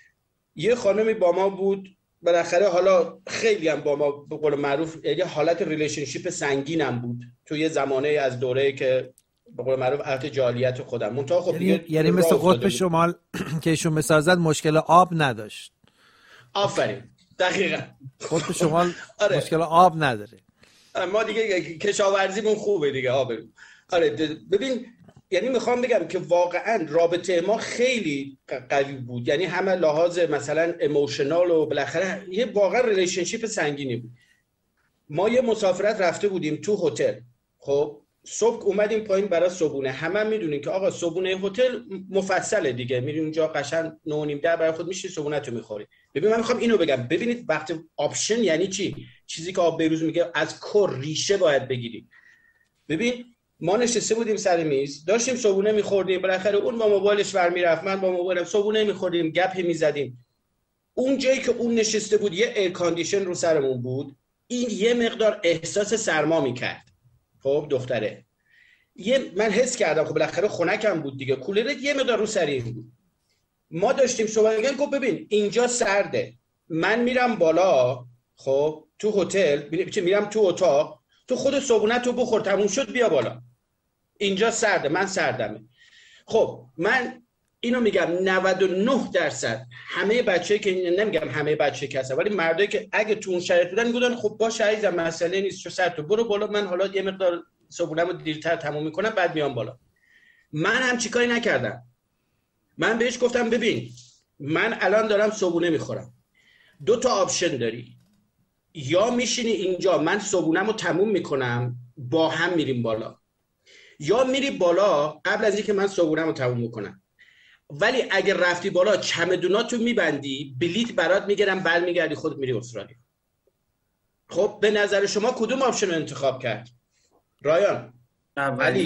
یه خانمی با ما بود، بالاخره حالا خیلی هم با ما به قول معروف یه حالت ریلیشنشیپ سنگینم بود تو یه زمانه از دوره‌ای که به قول معروف عهد جاهلیت خودم. منتها خب یعنی مثل قطب شمال که ایشون مثال زد مشکل آب نداشت. آفرین دقیقاً قطب شمال آره. مشکل آب نداره. ما دیگه کشاورزیمون خوبه دیگه آب. آره ببین یعنی میخوام بگم که واقعا رابطه ما خیلی قوی بود، یعنی همه لحاظ مثلا ایموشنال و بالاخره یه واقعا ریلیشنشیپ سنگینی بود. ما یه مسافرت رفته بودیم تو هتل، خب صبح اومدیم پایین برای صبحونه. همه میدونین که آقا صبحونه هتل مفصله دیگه، میرین اونجا قشنگ 9:30 برای خود میشی صبحونه‌تو میخوری. ببین من میخوام اینو بگم، ببینید وقتی آپشن یعنی چی، چیزی که آب بیروز میگه از کور ریشه باید بگیری. ببین ما نشسته بودیم سر میز داشتیم صبحونه میخوردیم، بالاخره اون با موبایلش ور میرفت، من با موبایلم، صبحونه میخوردیم، گپ میزدیم. اون جایی که اون نشسته بود یه ایر کاندیشن رو سرمون بود، این یه مقدار احساس سرما میکرد. خب دختره من حس کردم خب بالاخره خنکم بود دیگه، کولر یه مقدار رو سریم بود. ما داشتیم صحبت می‌کردیم، گفت ببین اینجا سرده، من میرم بالا، خب تو هتل میرم تو اتاق، تو خود صبحونه تو بخور تموم شد بیا بالا، اینجا سرده، من سردمه. خب من اینو میگم 99% همه بچه‌ای که نمیگم همه بچه‌ای که هستن، ولی مردایی که اگه تو اون شرایط بودن میگفتن خب باشه عزیزم مسئله نیست، چه سر تو برو بالا، من حالا یه مقدار صبحونه‌مو دیرتر تموم میکنم بعد میام بالا. من هم چیکاری نکردم، من بهش گفتم ببین من الان دارم صبحونه میخورم، 2 تا آپشن داری، یا میشینی اینجا من صبحونه‌مو تموم میکنم با هم میریم بالا، یا میری بالا قبل از اینکه من صبحونه‌مو تموم بکنم، ولی اگه رفتی بالا چمدوناتو میبندی، بلیت برات میگیرم، برمیگردی خودت میری استرالیا. خب به نظر شما کدوم آپشن رو انتخاب کرد رایان؟ اولی.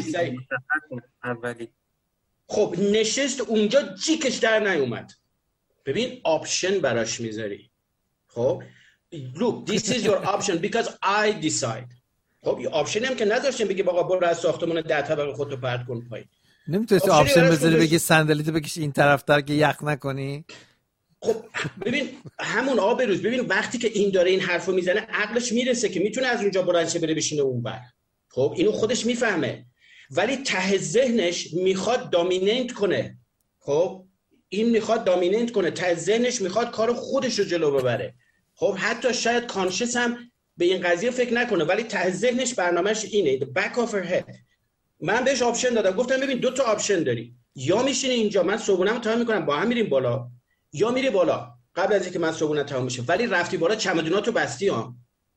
خب نشست اونجا جیکش در نیومد. ببین آپشن براش میذاری. خب look this is your option because I decide. خب یه آپشن هم که نذاشتیم بگی آقا برو از ساختمان 10 طبقه خودتو پرت کن پایین. نمیتونی آپشن بذاری بگی صندلیتو بکش این طرفتر که یخ نکنی. خب ببین همون آبروز، ببین وقتی که این داره این حرفو میزنه عقلش میرسه که میتونه از اونجا بلند شه بره بشینه اونور. خب اینو خودش میفهمه، ولی ته ذهنش میخواد دامیننت کنه. خب این میخواد دامیننت کنه، ته ذهنش میخواد کار خودش رو جلو ببره. خب حتی شاید کانشس هم به این قضیه فکر نکنه، ولی ته ذهنش برنامه‌اش اینه، the back of her head. من بهش آپشن دادم، گفتم ببین 2 تا آپشن داری، یا میشینی اینجا من صبحونه‌مو تمام میکنم با هم میریم بالا، یا میری بالا قبل از اینکه من صبحونه تمام بشه، ولی رفتی بالا چمدوناتو بستی ها.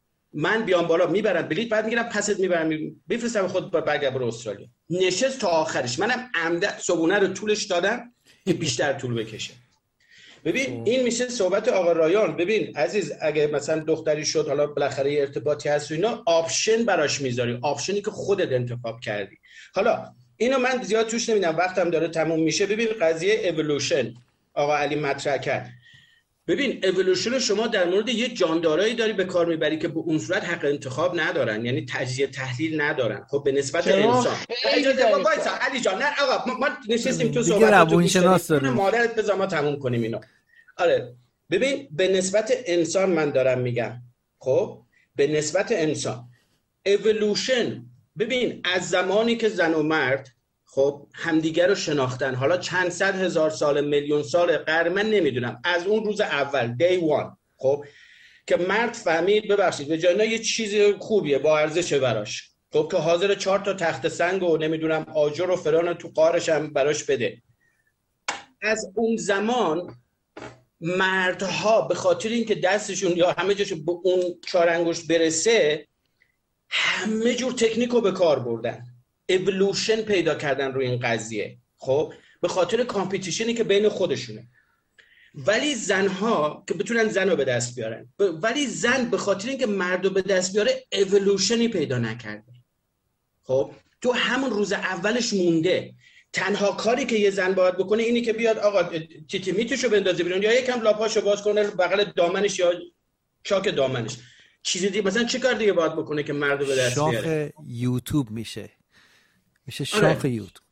من بیام بالا میبرم بلیط، بعد میگیرم پست میبرم میفرستم خود برگرد برو استرالیا. نشست تا آخرش. منم عمدن صبحونه رو طولش دادم که بیشتر طول بکشه. ببین این میشه صحبت آقا رایان. ببین عزیز اگه مثلا دختری شد، حالا بالاخره ارتباطی هست و اینا، آپشن براش میذاری، آپشنی که خودت انتخاب کردی. حالا اینو من زیاد توش نمیدم، وقتم داره تموم میشه. ببین قضیه اِوولوشن آقا علی مطرح کرد. ببین اِوولوشن شما در مورد یه جاندارایی داری به کار میبری که به اون صورت حق انتخاب ندارن، یعنی تجزیه تحلیل ندارن. خب به نسبت انسان اجازه وایسا علی جان، نه آقا ما نشستیم تو صحبت مادرت بذار ما تموم کنیم اینو. آره ببین به نسبت انسان من دارم میگم. خب به نسبت انسان اِوولوشن، ببین از زمانی که زن و مرد خب همدیگر رو شناختن، حالا چند صد هزار سال، میلیون سال، قرن، من نمیدونم، از اون روز اول day one، خب که مرد فهمید ببخشید به جای یه چیز خوبیه با ارزشه براش، خب که حاضر 4 تا تخت سنگ و نمیدونم آجر و فران تو قارش هم براش بده. از اون زمان مردها به خاطر اینکه دستشون یا همه جاشون به اون 4 انگشت برسه، همه جور تکنیکو به کار بردن، اِوولوشن پیدا کردن روی این قضیه. خب به خاطر کامپیتیشنی که بین خودشونه. ولی زنها که بتونن زن رو به دست بیارن، ولی زن به خاطر اینکه مرد رو به دست بیاره اِوولوشنی پیدا نکرده. خب تو همون روز اولش مونده. تنها کاری که یه زن باید بکنه اینی که بیاد آقا تیتی میتشو بندازه بیرون، یا یکم لاپاشو باز کنه بغل دامنش یا چاک دامنش. چیزی دیگه مثلا چه کار دیگه باید بکنه که مرد رو به دست بیاره؟ شاخ یوتیوب میشه شاخ یوتیوب.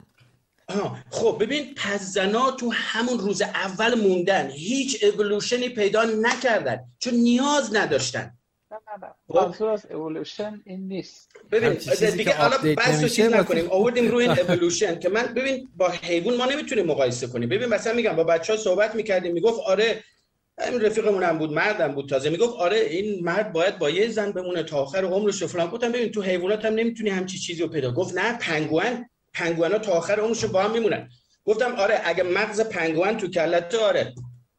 خب ببین پس زنا تو همون روز اول موندن، هیچ اِوولوشنی پیدا نکردن چون نیاز نداشتن. منظور از اِوولوشن این نیست. ببین دیگه حالا بحث رو چیز نکنیم، آوردیم روی این اِوولوشن که من ببین با حیوان ما نمیتونیم مقایسه کنیم. ببین مثلا میگم با بچه‌ها صحبت میکردیم، میگفت آره همین رفیقمون هم بود، مردم بود تازه، میگفت آره این مرد باید با یه زن بمونه تا آخر عمرش. فلان گفتم ببین تو حیوانات هم نمیتونی همچی چیزی رو پیدا. گفت نه پنگوئنا تا آخر عمرش با هم میمونن. گفتم آره اگه مغز پنگوئن تو کلت آره،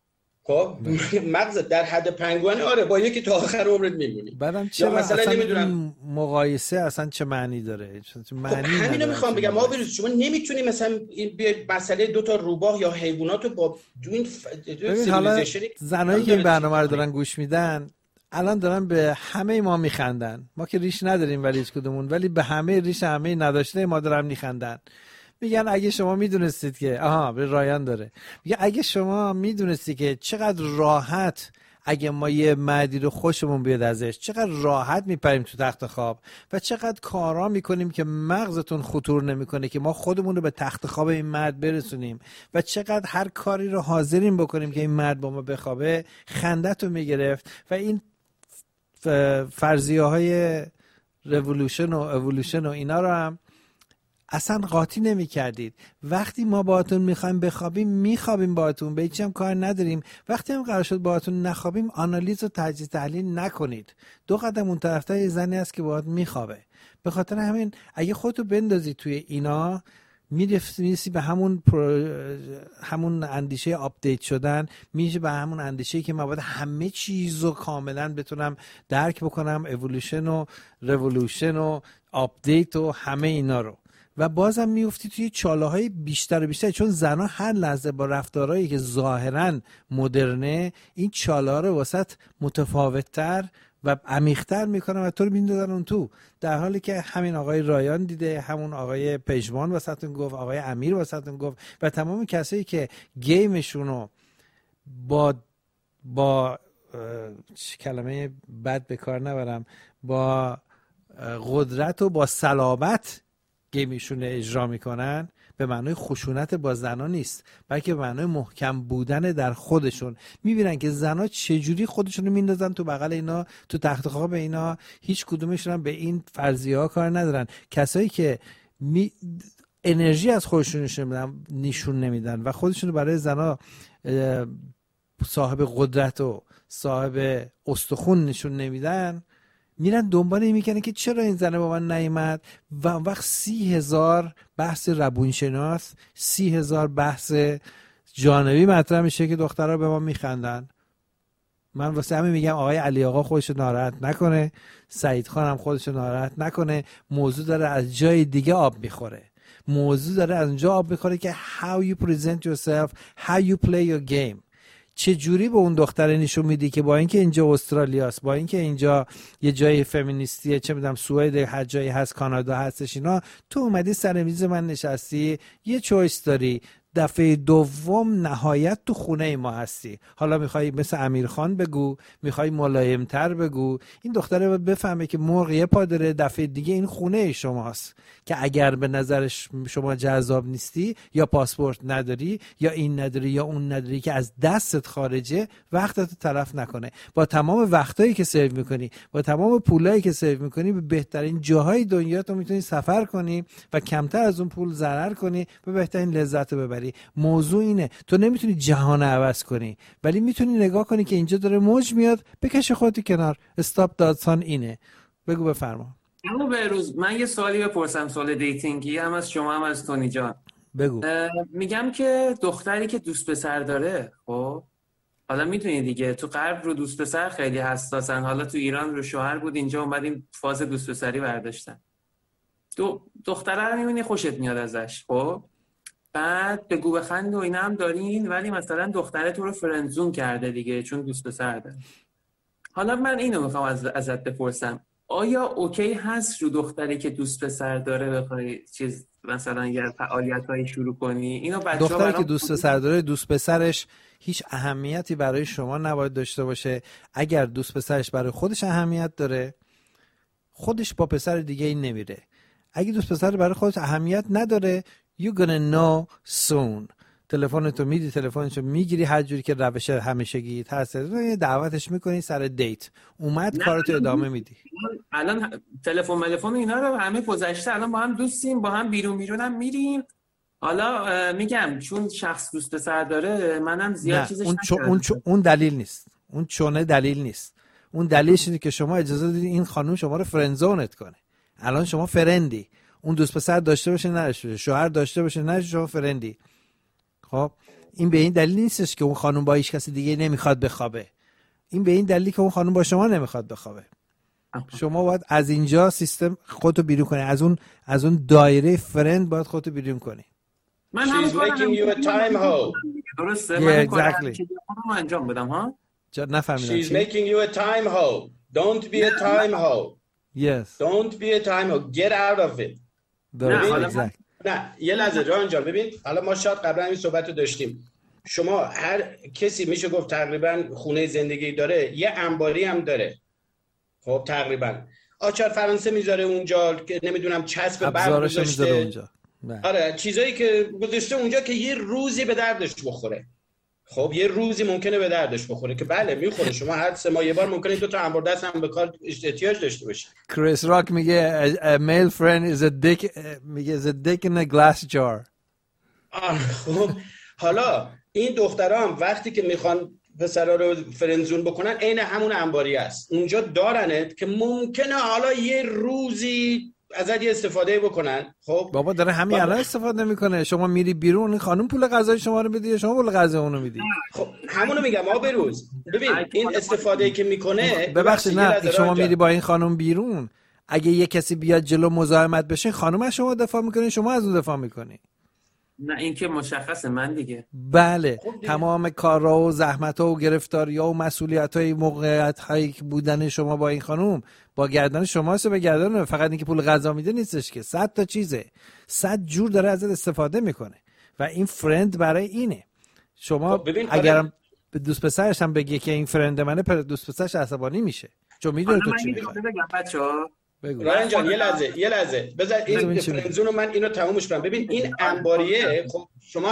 خب مغز در حد پنگوئن آره با یکی تا آخر عمرت میمونی. بعدم چرا مثلا نمیدونم مقایسه اصلا چه معنی داره؟ معنی خب همینو میخوام بگم. ما ببین شما نمیتونی مثلا این مسئله 2 تا روباه یا حیوانات رو با این سیویلیزیشن. زنایی که این برنامه رو دارن گوش میدن الان دارن به همه ما میخندن. ما که ریش نداریم ولی هیچ کدومون، ولی به همه ریش همه نداشته ما دارن میخندن. میگن اگه شما میدونستید که به رایان داره میگه اگه شما میدونستید که چقدر راحت اگه ما یه مردی رو خوشمون بیاد ازش، چقدر راحت میپریم تو تخت خواب و چقدر کارا میکنیم که مغزتون خطور نمیکنه که ما خودمون رو به تخت خواب این مرد برسونیم و چقدر هر کاری رو حاضرین بکنیم که این مرد با ما بخوابه، خنده‌تو میگرفت. و این فرضیه های رولوشن و اِوولوشن و اینا رو هم اصلا قاطی نمی کردید. وقتی ما باهاتون میخوایم بخوابیم میخوابیم باهاتون، به هیچ هم کار نداریم. وقتی هم قرار شد باهاتون نخوابیم آنالیز و تجزیه تحلیل نکنید. 2 قدم اون طرف‌تر یه زنی هست که باهات میخوابه. به خاطر همین اگه خودتو بندازی توی اینا میرسی به همون اندیشه آپدیت شدن، میشه به همون اندیشه که من باید همه چیزو کاملا بتونم درک بکنم، اِوولوشن و رولوشن و آپدیت و همه اینا رو. و بازم میفتی توی چاله‌های بیشتر و بیشتر، چون زنها هر لحظه با رفتارهایی که ظاهراً مدرنه این چاله‌ها رو واسط متفاوت‌تر و عمیق‌تر میکنن و تو رو میندازن اون تو، در حالی که همین آقای رایان دیده، همون آقای پژمان واسهتون گفت، آقای امیر واسهتون گفت و تمام کسایی که گیمشونو با کلمه بد به کار نبرم، با قدرت و با صلابت گیمشون اجرا میکنن، به معنای خشونت با زنا نیست، بلکه به معنای محکم بودن در خودشون. میبینن که زنا چجوری خودشون رو میندازن تو بغل اینا، تو تخت خواب اینا، هیچ کدومشون هم به این فرضیه ها کار ندارن. کسایی که انرژی از خودشون نشون نمیدن و خودشون رو برای زنا صاحب قدرت و صاحب استخون نشون نمیدن، میرن دنبال این میکنن که چرا این زنه با من نیامد و وقت 30,000 بحث روانشناس، 30,000 بحث جانبی مطرح میشه که دخترها به ما میخندن. من واسه همین میگم آقای علی آقا خودشو ناراحت نکنه، سعید خان هم خودشو ناراحت نکنه. موضوع داره از جای دیگه آب میخوره، موضوع داره از اونجا آب میخوره که how you present yourself, how you play your game. چه جوری به اون دختره نشون میدی که با اینکه اینجا استرالیاست، با اینکه اینجا یه جای فمینیستیه، چه میدونم سوئد هر جایی هست، کانادا هستش، اینا تو اومدی سر میز من نشستی، یه چویس داری، دفعه دوم نهایت تو خونه ما هستی. حالا میخوای مثل امیرخان بگو، میخوای ملایمتر بگو، این دختره باید بفهمه که مرغ یه پا داره، دفعه دیگه این خونه شماست که اگر به نظرش شما جذاب نیستی، یا پاسپورت نداری، یا این نداری یا اون نداری که از دستت خارجه، وقتتو تلف نکنه. با تمام وقتایی که سیو میکنی، با تمام پولایی که سیو میکنی، به بهترین جاهای دنیا تو میتونی سفر کنی و کمتر از اون پول ضرر کنی، به بهترین لذت ببری. موضوع اینه، تو نمیتونی جهان عوض کنی، ولی میتونی نگاه کنی که اینجا داره موج میاد، بکش خودت کنار. استاپ دادسان اینه. بگو بفرما. اما بهروز من یه سوالی بپرسم، سوال دیتینگی، هم از شما هم از تونی جان. بگو. میگم که دختری که دوست پسر داره، خب حالا میتونی دیگه، تو غرب رو دوست پسر خیلی حساسن، حالا تو ایران رو شوهر بود، اینجا اومدیم فاز دوست پسری برداشتن. دختره رو میبینی خوشت میاد ازش، خب بعد بگو بخند و اینا هم دارین، ولی مثلا دختره تو رو فرندزون کرده دیگه چون دوست پسر داره. حالا من اینو میخوام ازت بپرسم، آیا اوکی هست رو دختری که دوست پسر داره بخوای چیز مثلا یه فعالیتایی شروع کنی؟ اینو بچه‌ها دختری که دوست پسر داره، دوست پسرش هیچ اهمیتی برای شما نباید داشته باشه. اگر دوست پسرش برای خودش اهمیت داره، خودش با پسر دیگه این نمیره. اگه دوست پسر برای خودش اهمیت نداره، you gonna know soon. تلفنتو میدی، تلفنشو میگیری، هر جوری که روش همیشگی هست دعوتش میکنی سر دیت، اومد کارتو ادامه میدی. الان تلفن اینا رو همه گذشته، الان با هم دوستیم، با هم بیرونم میریم. حالا میگم چون شخص دوست پسر داره، منم زیاد چیزش نکردم. اون دلیل نیست، اون چونه دلیل نیست. اون دلیلش اینه که شما اجازه دادید این خانم شما رو فرندزونت کنه. الان شما فرندی، اون دوست پسر داشته باشه نداشته باشه، شوهر داشته باشه نداشته، شما فرندی. خب این به این دلیل نیستش که اون خانم با هیچ کسی دیگه نمیخواد بخوابه. این به این دلیلی که اون خانم با شما نمیخواد بخوابه. شما باید از اینجا سیستم خودتو بیرون کنی، از اون دایره فرند باید خودتو بیرون کنی. من هم making you a time hoe. درسته؟ من exactly. خودم انجام بدم ها. نفهمیدم. She's making you a time hoe. Don't be a time hoe. Yes. Don't be a time hoe. Get out of it. نه یه لحظه ران جان، ببین حالا ما شاید قبلا این صحبت رو داشتیم. شما هر کسی میشه گفت تقریبا خونه زندگی داره، یه انباری هم داره. خب تقریبا آچار فرانسه میذاره اونجا، که نمیدونم چسب برق گذاشته اونجا. آره چیزایی که گذاشته اونجا که یه روزی به دردش بخوره. خب یه روزی ممکنه به دردش بخوره که بله میخوره. شما هر 3 ماه یه بار ممکنه 2 تا انبار دست هم به کار احتیاج داشته باشی. کریس راک میگه a male friend is a dick، میگه is a dick in a glass jar. خب حالا این دخترام وقتی که میخوان پسرا رو فرندزون بکنن، عین همون انباری است. اونجا دارنت که ممکنه حالا یه روزی ازت یه استفاده بکنن. خب بابا داره همین الان استفاده میکنه. شما میری بیرون، این خانم پول غذای شما رو میده، شما پول غذا اونو میدی. خب همونو میگم ما بروز. ببین این استفاده که میکنه، ببخشید نه شما میری با این خانم بیرون، اگه یه کسی بیاد جلو مزاحمت بشین، خانم از شما دفاع میکنین، شما از اون دفاع میکنین. نه این که مشخصه، من دیگه بله تمام کارا و زحمت‌ها و گرفتاری‌ها و مسئولیت‌های موقعیت‌هایی که بودن شما با این خانم با گردن شماست و به گردن، فقط اینکه پول غذا میده نیستش که 100 تا چیزه، 100 جور داره ازت استفاده میکنه و این فرند برای اینه. شما اگرم به دوست پسرش هم بگی که این فرند منه، دوست پسرش عصبانی میشه چون میدونه تو چی میخوای. بگم بچه‌ها رایان جان یه لحظه بذار این فرنزون رو من اینو تمومش کنم. ببین این انباریه، خب شما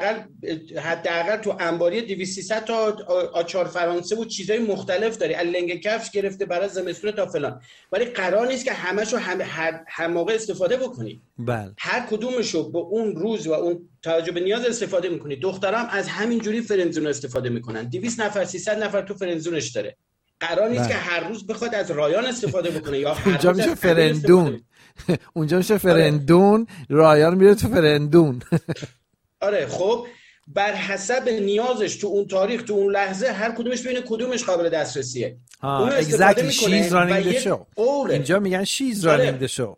حداقل تو انباریه 200 تا آچار فرانسه و چیزای مختلف داری، از لنگ کفش گرفته برای زمستون تا فلان، ولی قرار نیست که همشو هر موقع استفاده بکنی. بله هر کدومشو به اون روز و اون توجه به نیاز استفاده میکنی. دخترام از همین جوری فرنزون استفاده میکنن. 200 نفر 300 نفر تو فرنزونش داره. قرار نیست که هر روز بخواد از رایان استفاده بکنه یا اونجا میشه فرندون. اونجا میشه فرندون، رایان میره تو فرندون. آره خب بر حسب نیازش تو اون تاریخ تو اون لحظه هر کدومش ببینه کدومش قابل دسترسیه. اون استفاده میکنه اینجا میگن شیز رانینگ شو.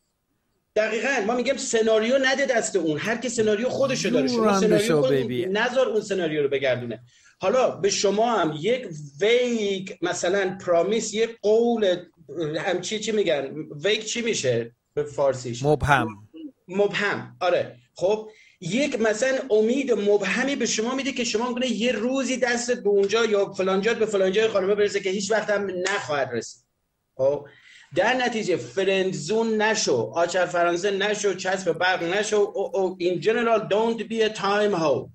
دقیقاً ما میگیم سناریو نده دست اون، هر کی سناریو خودشو داره. شما سناریو نذار اون سناریو رو بگردونه. حالا به شما هم یک ویگ مثلا پرامیس، یک قول هم چی میگن ویگ چی میشه به فارسیش؟ مبهم. آره خب یک مثلا امید مبهمی به شما میده که شما میگه یه روزی دستت به اونجا یا فلانجات به فلانجای خانمه برسه که هیچ وقت هم نخواهد رسید. خب در نتیجه فرندزون نشو، آچر فرانسه نشو، چسب برق نشو. in general don't be a time hoe.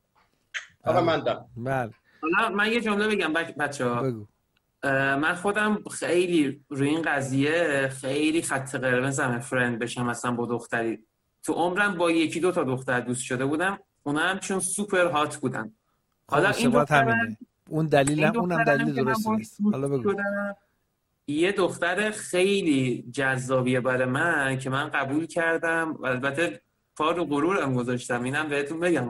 آقا من دارم. بله حالا من یه جمله بگم بچه‌ها. بگو. من خودم خیلی روی این قضیه خیلی خط قرمزم فرند بشم مثلا با دختری. تو عمرم با 1-2 تا دختر دوست شده بودم، اونا هم چون سوپر هات بودن. حالا این همینه. اون دلیل هم اونم دلیل درست نیست. حالا بگو. یه دختر خیلی جذابیه برای من که من قبول کردم، البته پا رو غرورم گذاشتم، اینم بهتون بگم.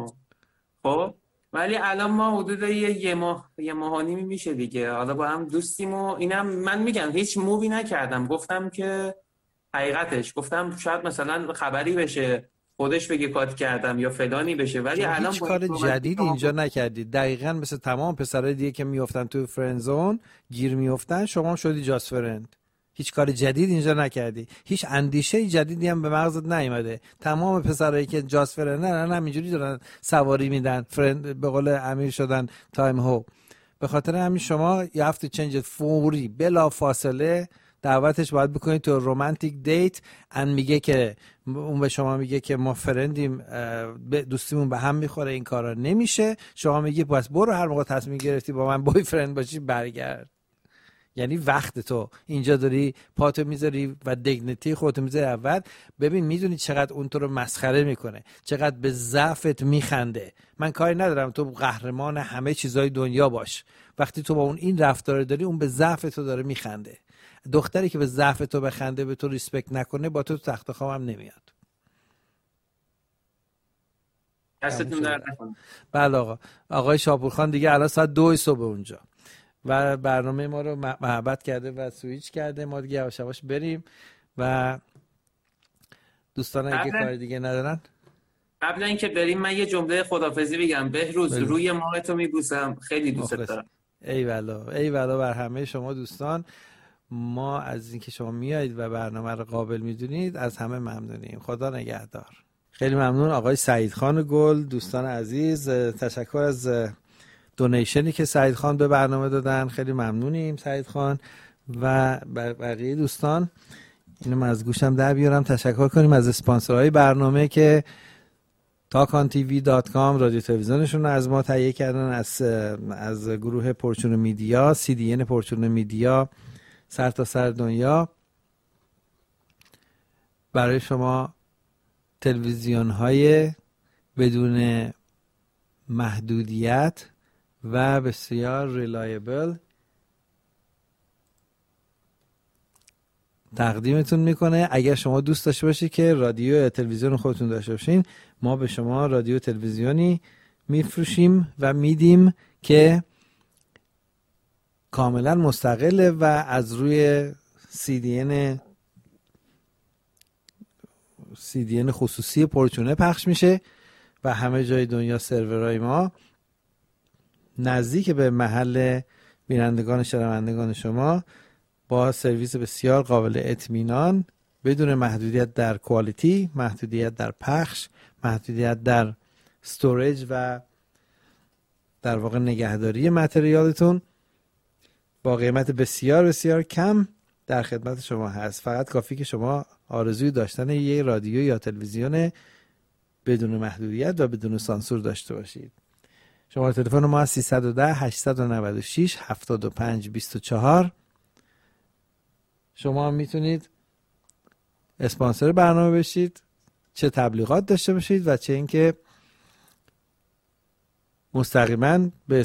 خب ولی الان ما حدود یه ماه و نیمی میشه دیگه حالا با هم دوستیم و اینم من میگم هیچ مووی نکردم، گفتم که حقیقتش گفتم شاید مثلا خبری بشه خودش بگه کات کردم یا فلانی بشه، ولی الان هیچ کار جدید اینجا نکردید. دقیقاً مثل تمام پسرای دیگه که میافتن تو فرند زون گیر میافتن، شما شدی جاست فرند. هیچ کار جدید اینجا نکردی، هیچ اندیشه جدیدی هم به مغزت نیومده. تمام پسرایی که جاست فرندن همینجوری دارن سواری میدن، فرند به قول امیر شدن تایم هو. به خاطر همین شما you have to change it فوری، بلا فاصله دعوتش باید بکنید تو رومانتیک دیت. میگه که اون به شما میگه که ما فرندیم، دوستیمون به هم میخوره، این کارا نمیشه. شما میگی پس برو، هر موقع تصمیم گرفتی با من بوی فرند باشی برگرد. یعنی وقت تو اینجا داری پاتو میذاری و دیگنیتی خودتو میذاری اول. ببین میدونی چقدر اون تو رو مسخره میکنه، چقدر به ضعفت میخنده. من کاری ندارم تو قهرمان همه چیزای دنیا باش، وقتی تو با اون این رفتار داری اون به ضعف تو داره میخنده. دختری که به ضعف تو بخنده، به تو ریسپکت نکنه، با تو تخت خواب هم نمیاد. دستتون درد نکنه. بله آقای شاپورخان دیگه الان ساعت 2 صبح اونجا و برنامه ما رو محبت کرده و سویچ کرده. ما دیگه یواش یواش بریم و دوستان اگه کار دیگه ندارن قبل اینکه بریم من یه جمله خدافظی بگم. بهروز روی ماهتو میبوسم، خیلی دوست دارم. ایوالا بر همه شما دوستان. ما از اینکه شما میایید و برنامه رو قابل میدونید از همه ممنونیم. خدا نگهدار. خیلی ممنون آقای سعید خان گل. دوستان عزیز تشکر از دونیشنی که سعید خان به برنامه دادن، خیلی ممنونیم سعید خان و بقیه دوستان. اینو من از گوشم در بیارم. تشکر کنیم از اسپانسرهای برنامه که talkontv.com رادیو تلویزیونشون رو از ما تهیه کردن، از گروه پرچون میدیا، CDN پرچون میدیا سر تا سر دنیا برای شما تلویزیون های بدون محدودیت و بسیار ریلایبل تقدیمتون میکنه. اگر شما دوست داشته باشید که رادیو یا تلویزیون خودتون داشته باشین، ما به شما رادیو تلویزیونی میفروشیم و میدیم که کاملا مستقله و از روی CDN CDN خصوصی پرچونه پخش میشه و همه جای دنیا سرورهای ما نزدیک به محل بینندگان شنوندگان شما با سرویس بسیار قابل اطمینان، بدون محدودیت در کوالیتی، محدودیت در پخش، محدودیت در استوریج و در واقع نگهداری متریالتون با قیمت بسیار بسیار کم در خدمت شما هست. فقط کافی که شما آرزوی داشتن یه رادیو یا تلویزیون بدون محدودیت و بدون سانسور داشته باشید. شماره تلفن ما 310 896 75 24. شما میتونید اسپانسر برنامه بشید، چه تبلیغات داشته باشید و چه اینکه مستقیما به